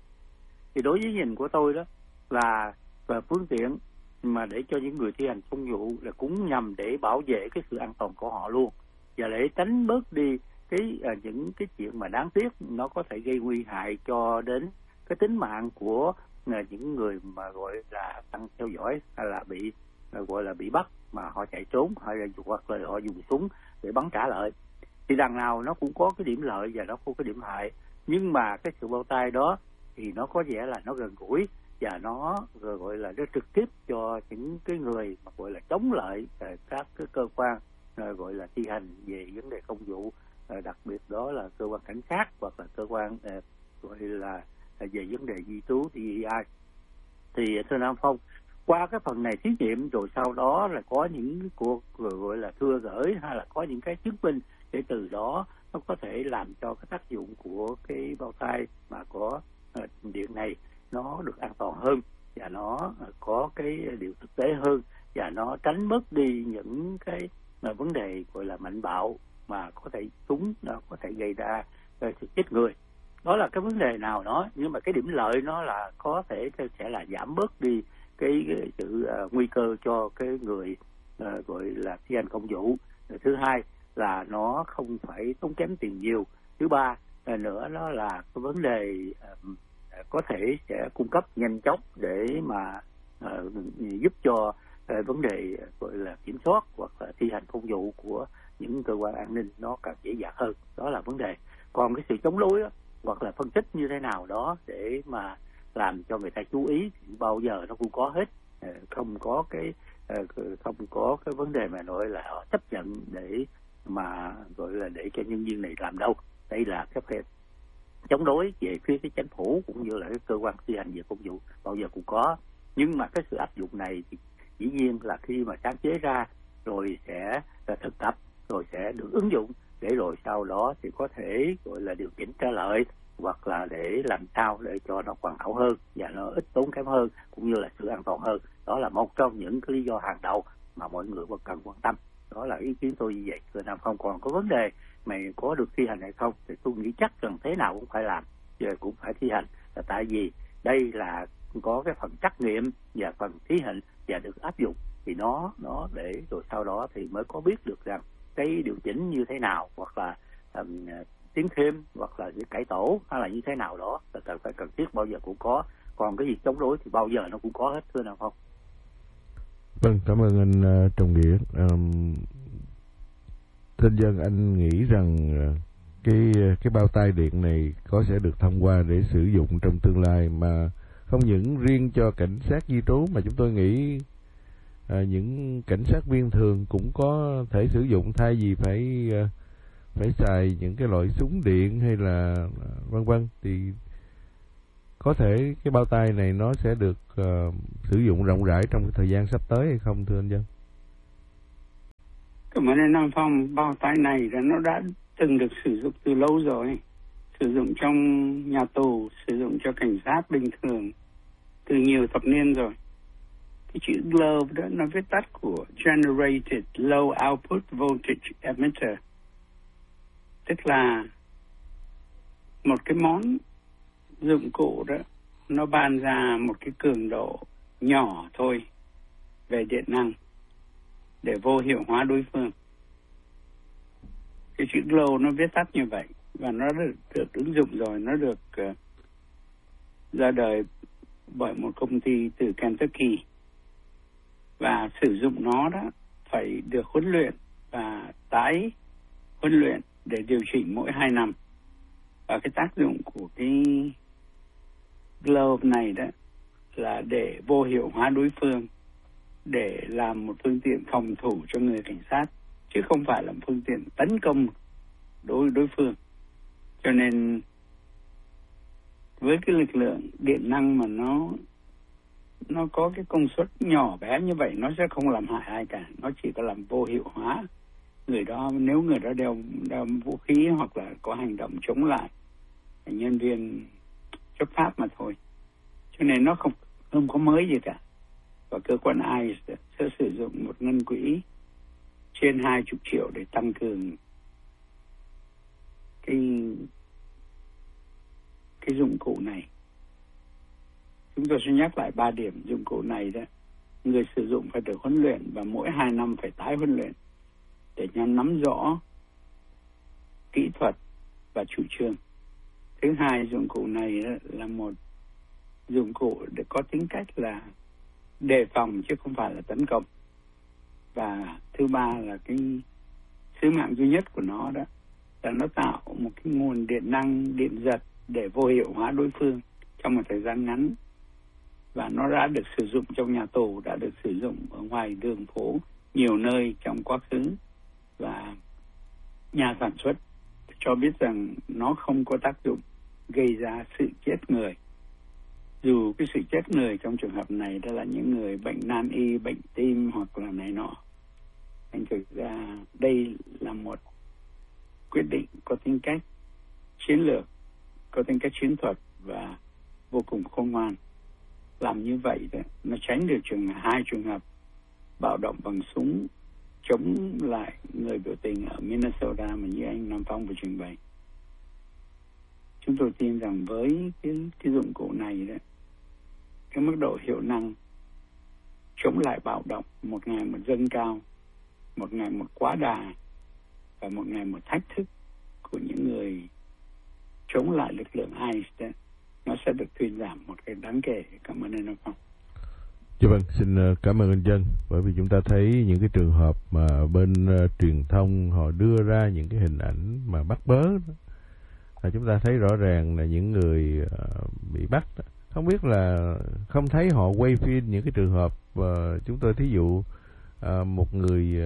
Thì đối với nhìn của tôi đó là phương tiện mà để cho những người thi hành công vụ là cũng nhằm để bảo vệ cái sự an toàn của họ luôn, và để tránh bớt đi những cái chuyện mà đáng tiếc nó có thể gây nguy hại cho đến cái tính mạng của những người mà gọi là đang theo dõi hay là bị gọi là bị bắt mà họ chạy trốn hoặc là họ dùng súng để bắn trả lại. Thì đằng nào nó cũng có cái điểm lợi và nó cũng có cái điểm hại, nhưng mà cái sự bao tay đó thì nó có vẻ là nó gần gũi và nó gọi là nó trực tiếp cho những cái người mà gọi là chống lại các cái cơ quan gọi là thi hành về vấn đề công vụ, đặc biệt đó là cơ quan cảnh sát hoặc là cơ quan gọi là về vấn đề di trú DEI. Thì thưa Nam Phong, qua cái phần này thí nghiệm rồi sau đó là có những cuộc gọi là thưa gửi hay là có những cái chứng minh để từ đó nó có thể làm cho cái tác dụng của cái bao tay mà có điện này nó được an toàn hơn và nó có cái điều thực tế hơn và nó tránh mất đi những cái vấn đề gọi là mạnh bạo mà có thể súng nó có thể gây ra sự chết người. Đó là cái vấn đề nào đó, nhưng mà cái điểm lợi nó là có thể sẽ là giảm bớt đi cái sự nguy cơ cho cái người gọi là thi hành công vụ. Thứ hai là nó không phải tốn kém tiền nhiều. Thứ ba nữa nó là cái vấn đề có thể sẽ cung cấp nhanh chóng để mà giúp cho vấn đề gọi là kiểm soát hoặc là thi hành công vụ của những cơ quan an ninh nó càng dễ dàng hơn. Đó là vấn đề. Còn cái sự chống đối đó, hoặc là phân tích như thế nào đó để mà làm cho người ta chú ý thì bao giờ nó cũng có hết, không có cái vấn đề mà nói là họ chấp nhận để mà gọi là để cho nhân viên này làm đâu. Đây là cái chống đối về phía cái chính phủ cũng như là cái cơ quan thi hành về công vụ bao giờ cũng có, nhưng mà cái sự áp dụng này thì dĩ nhiên là khi mà sáng chế ra rồi sẽ thực tập rồi sẽ được ứng dụng để rồi sau đó thì có thể gọi là điều chỉnh trở lại hoặc là để làm sao để cho nó hoàn hảo hơn và nó ít tốn kém hơn cũng như là sự an toàn hơn. Đó là một trong những cái lý do hàng đầu mà mọi người cần quan tâm. Đó là ý kiến tôi như vậy. Rồi Nam Phong còn có vấn đề mày có được thi hành hay không thì tôi nghĩ chắc rằng thế nào cũng phải làm, giờ cũng phải thi hành, là tại vì đây là có cái phần trắc nghiệm và phần thí hành và được áp dụng thì nó để rồi sau đó thì mới có biết được rằng cái điều chỉnh như thế nào hoặc là tiến thêm hoặc là cải tổ hay là như thế nào đó là phải cần thiết bao giờ cũng có. Còn cái việc chống đối thì bao giờ nó cũng có hết, thưa Nam Phong. Vâng, cảm ơn anh Trọng Nghĩa. Thưa dân, anh nghĩ rằng cái bao tay điện này sẽ được thông qua để sử dụng trong tương lai, mà không những riêng cho cảnh sát di trú mà chúng tôi nghĩ những cảnh sát viên thường cũng có thể sử dụng, thay vì phải xài những cái loại súng điện hay là vân vân, thì có thể cái bao tay này nó sẽ được sử dụng rộng rãi trong cái thời gian sắp tới hay không, thưa anh Dân? Cảm ơn anh Nam Phong. Bao tay này là nó đã từng được sử dụng từ lâu rồi, sử dụng trong nhà tù, sử dụng cho cảnh sát bình thường từ nhiều thập niên rồi. Cái chữ GLOVE đó nó viết tắt của Generated Low Output Voltage Emitter, tức là một cái món dụng cụ đó nó ban ra một cái cường độ nhỏ thôi về điện năng để vô hiệu hóa đối phương. Cái chữ GLOW nó viết tắt như vậy và nó được ứng dụng rồi, nó được ra đời bởi một công ty từ Kentucky, và sử dụng nó đó phải được huấn luyện và tái huấn luyện để điều chỉnh mỗi 2 năm. Và cái tác dụng của cái GLOVE này đó là để vô hiệu hóa đối phương, để làm một phương tiện phòng thủ cho người cảnh sát, chứ không phải là một phương tiện tấn công đối phương. Cho nên với cái lực lượng điện năng mà nó có cái công suất nhỏ bé như vậy, nó sẽ không làm hại ai cả, nó chỉ có làm vô hiệu hóa người đó. Nếu người đó đeo vũ khí hoặc là có hành động chống lại nhân viên chấp pháp mà thôi. Cho nên nó không có mới gì cả. Và cơ quan ICE sẽ sử dụng một ngân quỹ trên 20 triệu để tăng cường cái dụng cụ này. Chúng tôi sẽ nhắc lại 3 điểm dụng cụ này đó. Người sử dụng phải được huấn luyện và mỗi 2 năm phải tái huấn luyện để nắm rõ kỹ thuật và chủ trương. Thứ hai, dụng cụ này là một dụng cụ để có tính cách là đề phòng chứ không phải là tấn công. Và thứ ba là cái sứ mạng duy nhất của nó đó là nó tạo một cái nguồn điện năng, điện giật để vô hiệu hóa đối phương trong một thời gian ngắn. Và nó đã được sử dụng trong nhà tù, đã được sử dụng ở ngoài đường phố nhiều nơi trong quá khứ. Và nhà sản xuất cho biết rằng nó không có tác dụng gây ra sự chết người. Dù cái sự chết người trong trường hợp này đó là những người bệnh nan y, bệnh tim hoặc là này nọ. Thành thực ra đây là một quyết định có tính cách chiến lược, có tính cách chiến thuật và vô cùng khôn ngoan. Làm như vậy đó, nó tránh được hai trường hợp bạo động bằng súng chống lại người biểu tình ở Minnesota mà như anh Nam Phong vừa trình bày. Chúng tôi tin rằng với cái dụng cụ này đó, cái mức độ hiệu năng chống lại bạo động một ngày một dâng cao, một ngày một quá đà và một ngày một thách thức của những người chống lại lực lượng ICE đó, nó sẽ được thuyên giảm một cái đáng kể. Cảm ơn anh Nam Phong. Dạ vâng, xin cảm ơn anh Dân. Bởi vì chúng ta thấy những cái trường hợp mà bên truyền thông họ đưa ra những cái hình ảnh mà bắt bớ đó, là chúng ta thấy rõ ràng là những người bị bắt đó, không biết là không thấy họ quay phim những cái trường hợp chúng tôi thí dụ một người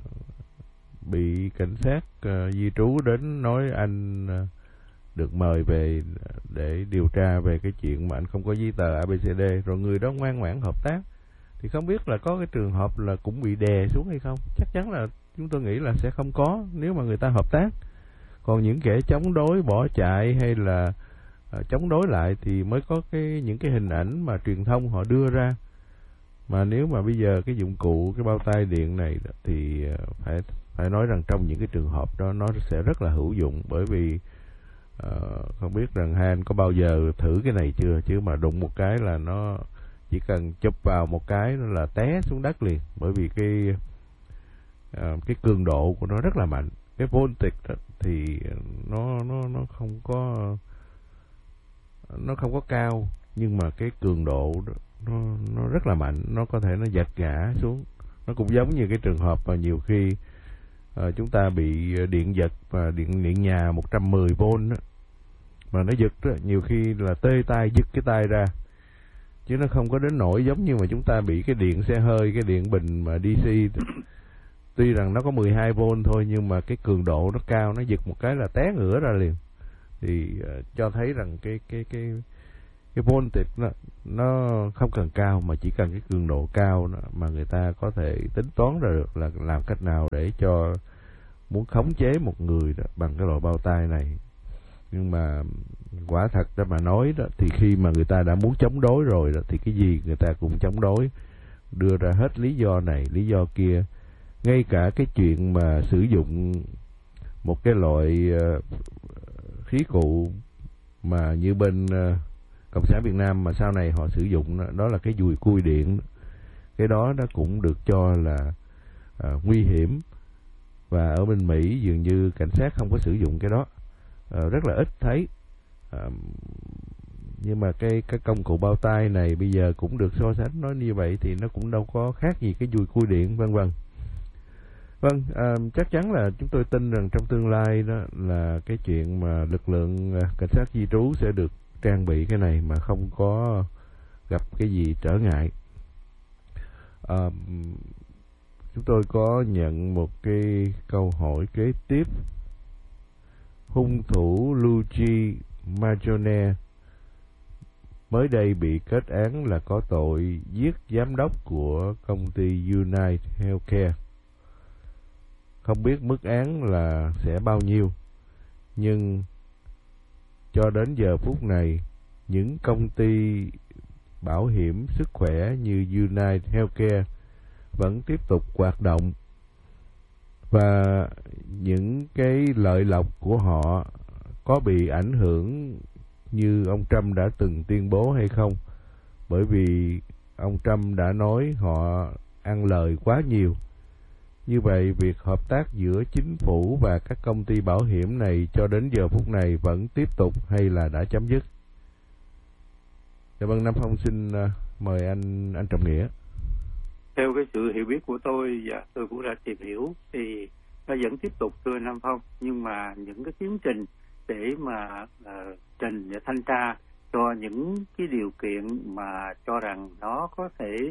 bị cảnh sát di trú đến nói anh được mời về để điều tra về cái chuyện mà anh không có giấy tờ ABCD, rồi người đó ngoan ngoãn hợp tác, thì không biết là có cái trường hợp là cũng bị đè xuống hay không. Chắc chắn là chúng tôi nghĩ là sẽ không có nếu mà người ta hợp tác. Còn những kẻ chống đối, bỏ chạy hay là chống đối lại thì mới có những cái hình ảnh mà truyền thông họ đưa ra. Mà nếu mà bây giờ cái dụng cụ, cái bao tay điện này thì phải nói rằng trong những cái trường hợp đó nó sẽ rất là hữu dụng. Bởi vì không biết rằng hai anh có bao giờ thử cái này chưa, chứ mà đụng một cái là nó chỉ cần chụp vào một cái nó là té xuống đất liền. Bởi vì cái cường độ của nó rất là mạnh. Cái voltage đó thì nó không có cao, nhưng mà cái cường độ đó, nó rất là mạnh, nó có thể nó giật ngã xuống. Nó cũng giống như cái trường hợp mà nhiều khi chúng ta bị điện giật và điện nhà 110V đó, mà nó giật đó, nhiều khi là tê tay giật cái tay ra, chứ nó không có đến nỗi giống như mà chúng ta bị cái điện xe hơi, cái điện bình mà DC. Tuy rằng nó có 12V thôi, nhưng mà cái cường độ nó cao, nó giật một cái là té ngửa ra liền. Thì cho thấy rằng cái voltage nó không cần cao, mà chỉ cần cái cường độ cao đó, mà người ta có thể tính toán ra được là làm cách nào để cho muốn khống chế một người đó bằng cái loại bao tay này. Nhưng mà quả thật đó mà nói đó, thì khi mà người ta đã muốn chống đối rồi đó, thì cái gì người ta cũng chống đối, đưa ra hết lý do này, lý do kia. Ngay cả cái chuyện mà sử dụng một cái loại khí cụ mà như bên Cộng sản Việt Nam mà sau này họ sử dụng đó là cái dùi cui điện. Cái đó nó cũng được cho là nguy hiểm, và ở bên Mỹ dường như cảnh sát không có sử dụng cái đó, rất là ít thấy. Nhưng mà cái công cụ bao tay này bây giờ cũng được so sánh, nói như vậy thì nó cũng đâu có khác gì cái dùi cui điện, vân vân. Vâng, chắc chắn là chúng tôi tin rằng trong tương lai đó là cái chuyện mà lực lượng cảnh sát di trú sẽ được trang bị cái này mà không có gặp cái gì trở ngại. Chúng tôi có nhận một cái câu hỏi kế tiếp. Hung thủ Luigi Mangione mới đây bị kết án là có tội giết giám đốc của công ty United Healthcare. Không biết mức án là sẽ bao nhiêu, nhưng cho đến giờ phút này, những công ty bảo hiểm sức khỏe như United Healthcare vẫn tiếp tục hoạt động, và những cái lợi lộc của họ có bị ảnh hưởng như ông Trump đã từng tuyên bố hay không? Bởi vì ông Trump đã nói họ ăn lời quá nhiều. Như vậy, việc hợp tác giữa chính phủ và các công ty bảo hiểm này cho đến giờ phút này vẫn tiếp tục hay là đã chấm dứt? Dạ vâng, Nam Phong xin mời anh Trọng Nghĩa. Theo cái sự hiểu biết của tôi và tôi cũng đã tìm hiểu thì nó vẫn tiếp tục, thưa Nam Phong, nhưng mà những cái tiến trình để mà trình và thanh tra cho những cái điều kiện mà cho rằng nó có thể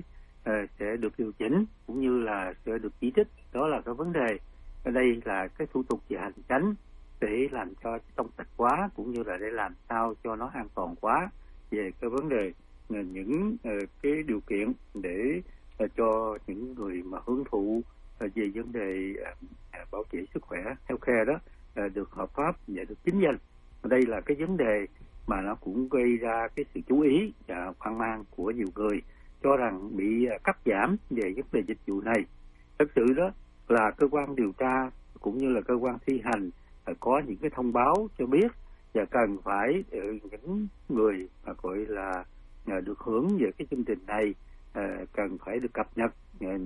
sẽ được điều chỉnh cũng như là sẽ được chỉ trích, đó là cái vấn đề ở đây là cái thủ tục về hành chánh để làm cho trong sạch quá, cũng như là để làm sao cho nó an toàn quá về cái vấn đề những cái điều kiện để cho những người mà hưởng thụ về vấn đề bảo vệ sức khỏe healthcare đó được hợp pháp và được chính danh. Đây là cái vấn đề mà nó cũng gây ra cái sự chú ý và hoang mang của nhiều người, cho rằng bị cắt giảm về vấn đề dịch vụ này. Thật sự đó là cơ quan điều tra cũng như là cơ quan thi hành có những cái thông báo cho biết, và cần phải những người mà gọi là được hưởng về cái chương trình này cần phải được cập nhật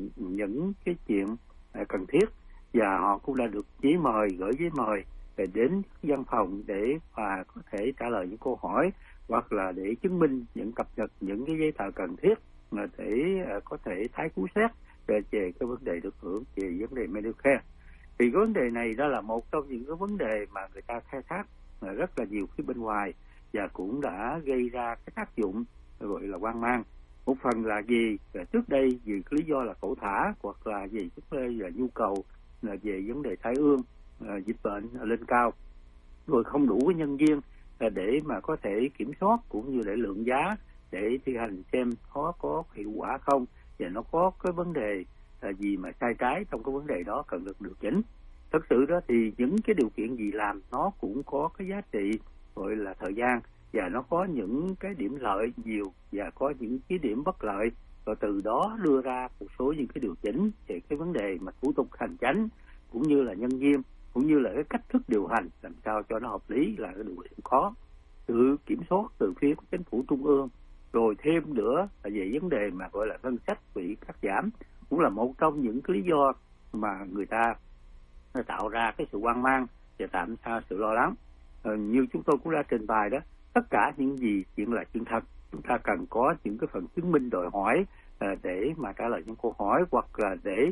những cái chuyện cần thiết, và họ cũng đã được gửi giấy mời đến văn phòng để mà có thể trả lời những câu hỏi, hoặc là để chứng minh những cập nhật những cái giấy tờ cần thiết để có thể tái cứu xét về cái vấn đề được hưởng về vấn đề Medicare. Thì cái vấn đề này đó là một trong những cái vấn đề mà người ta khai thác rất là nhiều phía bên ngoài, và cũng đã gây ra cái tác dụng gọi là hoang mang. Một phần là gì? Trước đây vì lý do là cẩu thả, hoặc là vì trước đây là nhu cầu là về vấn đề tai ương, dịch bệnh lên cao, rồi không đủ cái nhân viên để mà có thể kiểm soát cũng như để lượng giá để thi hành xem có hiệu quả không, và nó có cái vấn đề gì mà sai trái trong cái vấn đề đó cần được điều chỉnh. Thật sự đó thì những cái điều kiện gì làm nó cũng có cái giá trị gọi là thời gian, và nó có những cái điểm lợi nhiều và có những cái điểm bất lợi, và từ đó đưa ra một số những cái điều chỉnh về cái vấn đề mà thủ tục hành chánh cũng như là nhân viên cũng như là cái cách thức điều hành làm sao cho nó hợp lý là cái điều khó. Tự kiểm soát từ phía của chính phủ trung ương, rồi thêm nữa là về vấn đề mà gọi là ngân sách bị cắt giảm, cũng là một trong những cái lý do mà người ta tạo ra cái sự hoang mang và tạo ra sự lo lắng. Như chúng tôi cũng đã trình bày đó, tất cả những gì chuyện là chuyện thật, chúng ta cần có những cái phần chứng minh đòi hỏi để mà trả lời những câu hỏi, hoặc là để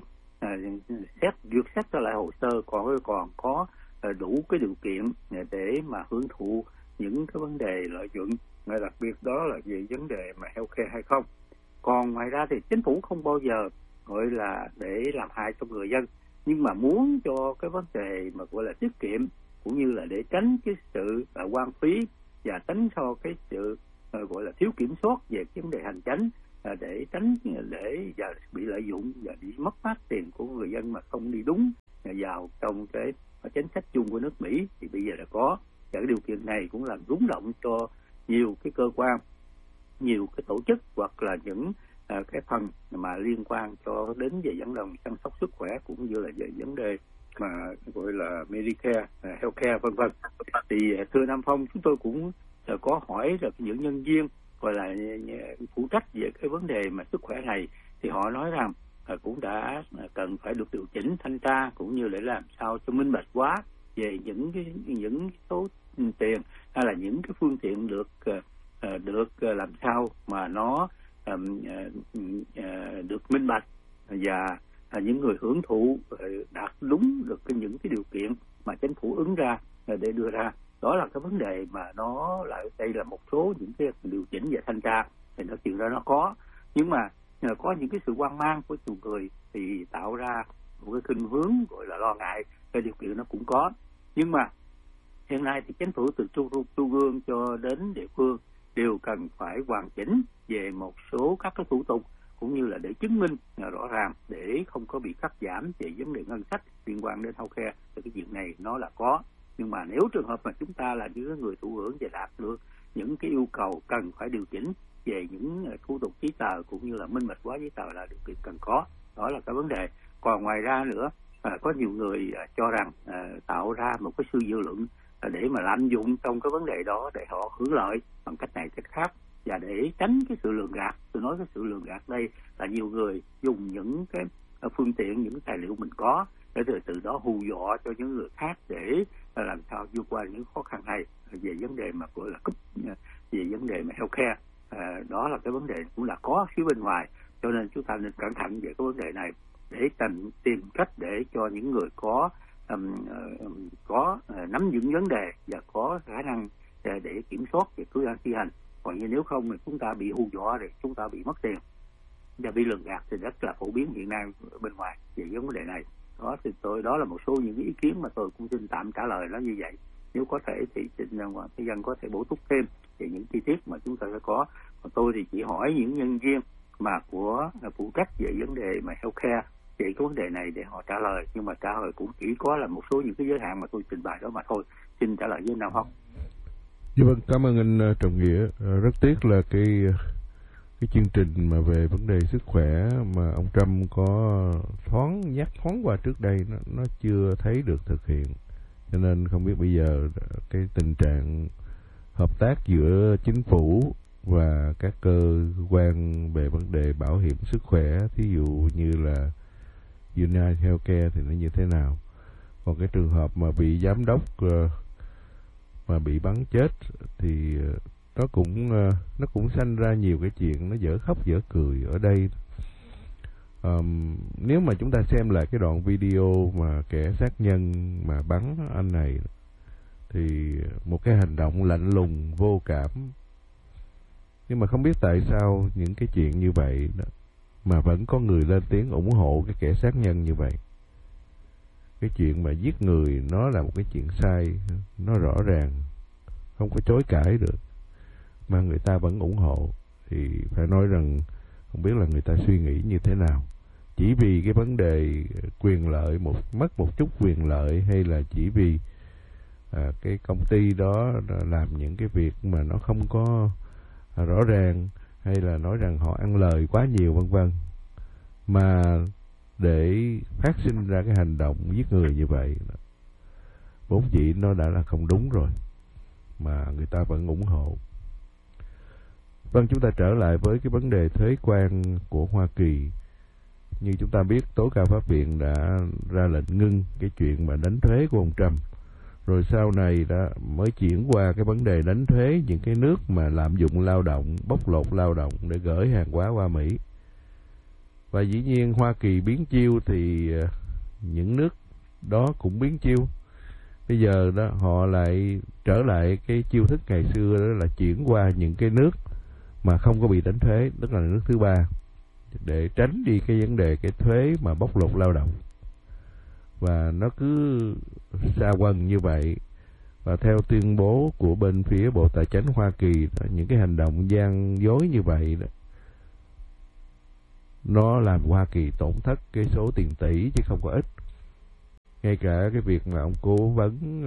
duyệt xét trở lại hồ sơ còn có đủ cái điều kiện để mà hưởng thụ những cái vấn đề lợi nhuận, đặc biệt đó là về vấn đề mà healthcare hay không. Còn ngoài ra thì chính phủ không bao giờ gọi là để làm hại cho người dân, nhưng mà muốn cho cái vấn đề mà gọi là tiết kiệm cũng như là để tránh cái sự hoang phí và tránh cho cái sự gọi là thiếu kiểm soát về vấn đề hành chánh, để tránh để và bị lợi dụng và bị mất mát tiền của người dân mà không đi đúng vào trong cái chính sách chung của nước Mỹ, thì bây giờ đã có. Và cái điều kiện này cũng làm rúng động cho nhiều cái cơ quan, nhiều cái tổ chức, hoặc là những cái phần mà liên quan cho đến về vấn đề chăm sóc sức khỏe cũng như là về vấn đề mà gọi là Medicare, Healthcare vân vân. Thì thưa Nam Phong, chúng tôi cũng có hỏi được những nhân viên gọi là phụ trách về cái vấn đề mà sức khỏe này, thì họ nói rằng cũng đã cần phải được điều chỉnh thanh tra cũng như để làm sao cho minh bạch quá về những số tiền hay là những cái phương tiện được làm sao mà nó được minh bạch, và những người hưởng thụ đạt đúng được những cái điều kiện mà chính phủ ứng ra để đưa ra. Đó là cái vấn đề mà nó lại đây là một số những cái điều chỉnh về thanh tra. thì nói chuyện đó nó có. Nhưng mà có những cái sự hoang mang của nhiều người thì tạo ra một cái khuynh hướng gọi là lo ngại, cái điều kiện nó cũng có. Nhưng mà hiện nay thì chính phủ từ trung ương cho đến địa phương đều cần phải hoàn chỉnh về một số các cái thủ tục, cũng như là để chứng minh rõ ràng để không có bị cắt giảm về vấn đề ngân sách liên quan đến healthcare. Thì cái chuyện này nó là có. Nhưng mà nếu trường hợp mà chúng ta là những người thụ hưởng và đạt được những cái yêu cầu cần phải điều chỉnh về những thủ tục giấy tờ cũng như là minh bạch hóa giấy tờ là điều kiện cần có. Đó là cái vấn đề. Còn ngoài ra nữa, có nhiều người cho rằng tạo ra một cái sự dư luận để mà lạm dụng trong cái vấn đề đó để họ hưởng lợi bằng cách này cách khác, và để tránh cái sự lường gạt. Tôi nói cái sự lường gạt đây là nhiều người dùng những cái phương tiện, những tài liệu mình có để từ đó hù dọa cho những người khác để làm sao vượt qua những khó khăn này về vấn đề mà gọi là về vấn đề mà healthcare. Đó là cái vấn đề cũng là có phía bên ngoài, cho nên chúng ta nên cẩn thận về cái vấn đề này để tìm cách để cho những người có nắm vững vấn đề và có khả năng để kiểm soát về cứ thi hành. Còn như nếu không thì chúng ta bị hù dọa thì chúng ta bị mất tiền và bị lường gạt thì rất là phổ biến hiện nay bên ngoài về vấn đề này. Đó thì đó là một số những cái ý kiến mà tôi cũng xin tạm trả lời nó như vậy. Nếu có thể thì xin người dân có thể bổ túc thêm về những chi tiết mà chúng ta sẽ có. Còn tôi thì chỉ hỏi những nhân viên mà của phụ trách về vấn đề mà healthcare về cái vấn đề này để họ trả lời, nhưng mà trả lời cũng chỉ có là một số những cái giới hạn mà tôi trình bày đó mà thôi. Xin trả lời với Nam Phong. Dạ vâng, cảm ơn anh Trọng Nghĩa. Rất tiếc là cái chương trình mà về vấn đề sức khỏe mà ông Trump có nhắc thoáng qua trước đây nó chưa thấy được thực hiện, cho nên không biết bây giờ cái tình trạng hợp tác giữa chính phủ và các cơ quan về vấn đề bảo hiểm sức khỏe, thí dụ như là United Healthcare thì nó như thế nào. Còn cái trường hợp mà bị giám đốc mà bị bắn chết thì nó cũng sanh ra nhiều cái chuyện nó dở khóc dở cười ở đây. Nếu mà chúng ta xem lại cái đoạn video mà kẻ sát nhân mà bắn anh này thì một cái hành động lạnh lùng vô cảm, nhưng mà không biết tại sao những cái chuyện như vậy đó, mà vẫn có người lên tiếng ủng hộ cái kẻ sát nhân như vậy. Cái chuyện mà giết người nó là một cái chuyện sai, nó rõ ràng, không có chối cãi được, mà người ta vẫn ủng hộ. Thì phải nói rằng không biết là người ta suy nghĩ như thế nào. Chỉ vì cái vấn đề quyền lợi, mất một chút quyền lợi, hay là chỉ vì cái công ty đó làm những cái việc mà nó không có rõ ràng, hay là nói rằng họ ăn lời quá nhiều vân vân, mà để phát sinh ra cái hành động giết người như vậy, vốn dĩ nó đã là không đúng rồi, mà người ta vẫn ủng hộ. Vâng, chúng ta trở lại với cái vấn đề thuế quan của Hoa Kỳ. Như chúng ta biết, Tối cao pháp viện đã ra lệnh ngưng cái chuyện mà đánh thuế của ông Trump. Rồi sau này đã mới chuyển qua cái vấn đề đánh thuế những cái nước mà lạm dụng lao động, bóc lột lao động để gửi hàng hóa qua Mỹ. Và dĩ nhiên Hoa Kỳ biến chiêu thì những nước đó cũng biến chiêu. Bây giờ đó họ lại trở lại cái chiêu thức ngày xưa, đó là chuyển qua những cái nước mà không có bị đánh thuế, tức là nước thứ ba, để tránh đi cái vấn đề cái thuế mà bóc lột lao động. Và nó cứ xa quần như vậy. Và theo tuyên bố của bên phía Bộ Tài chính Hoa Kỳ, những cái hành động gian dối như vậy đó, nó làm Hoa Kỳ tổn thất cái số tiền tỷ chứ không có ít. Ngay cả cái việc mà ông cố vấn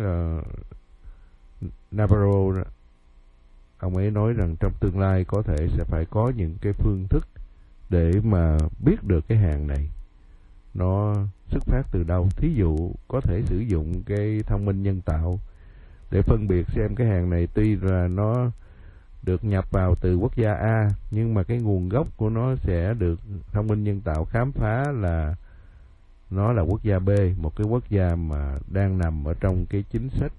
Navarro đó, ông ấy nói rằng trong tương lai có thể sẽ phải có những cái phương thức để mà biết được cái hàng này nó xuất phát từ đâu. Thí dụ có thể sử dụng cái thông minh nhân tạo để phân biệt xem cái hàng này tuy là nó được nhập vào từ quốc gia A, nhưng mà cái nguồn gốc của nó sẽ được thông minh nhân tạo khám phá là nó là quốc gia B, một cái quốc gia mà đang nằm ở trong cái chính sách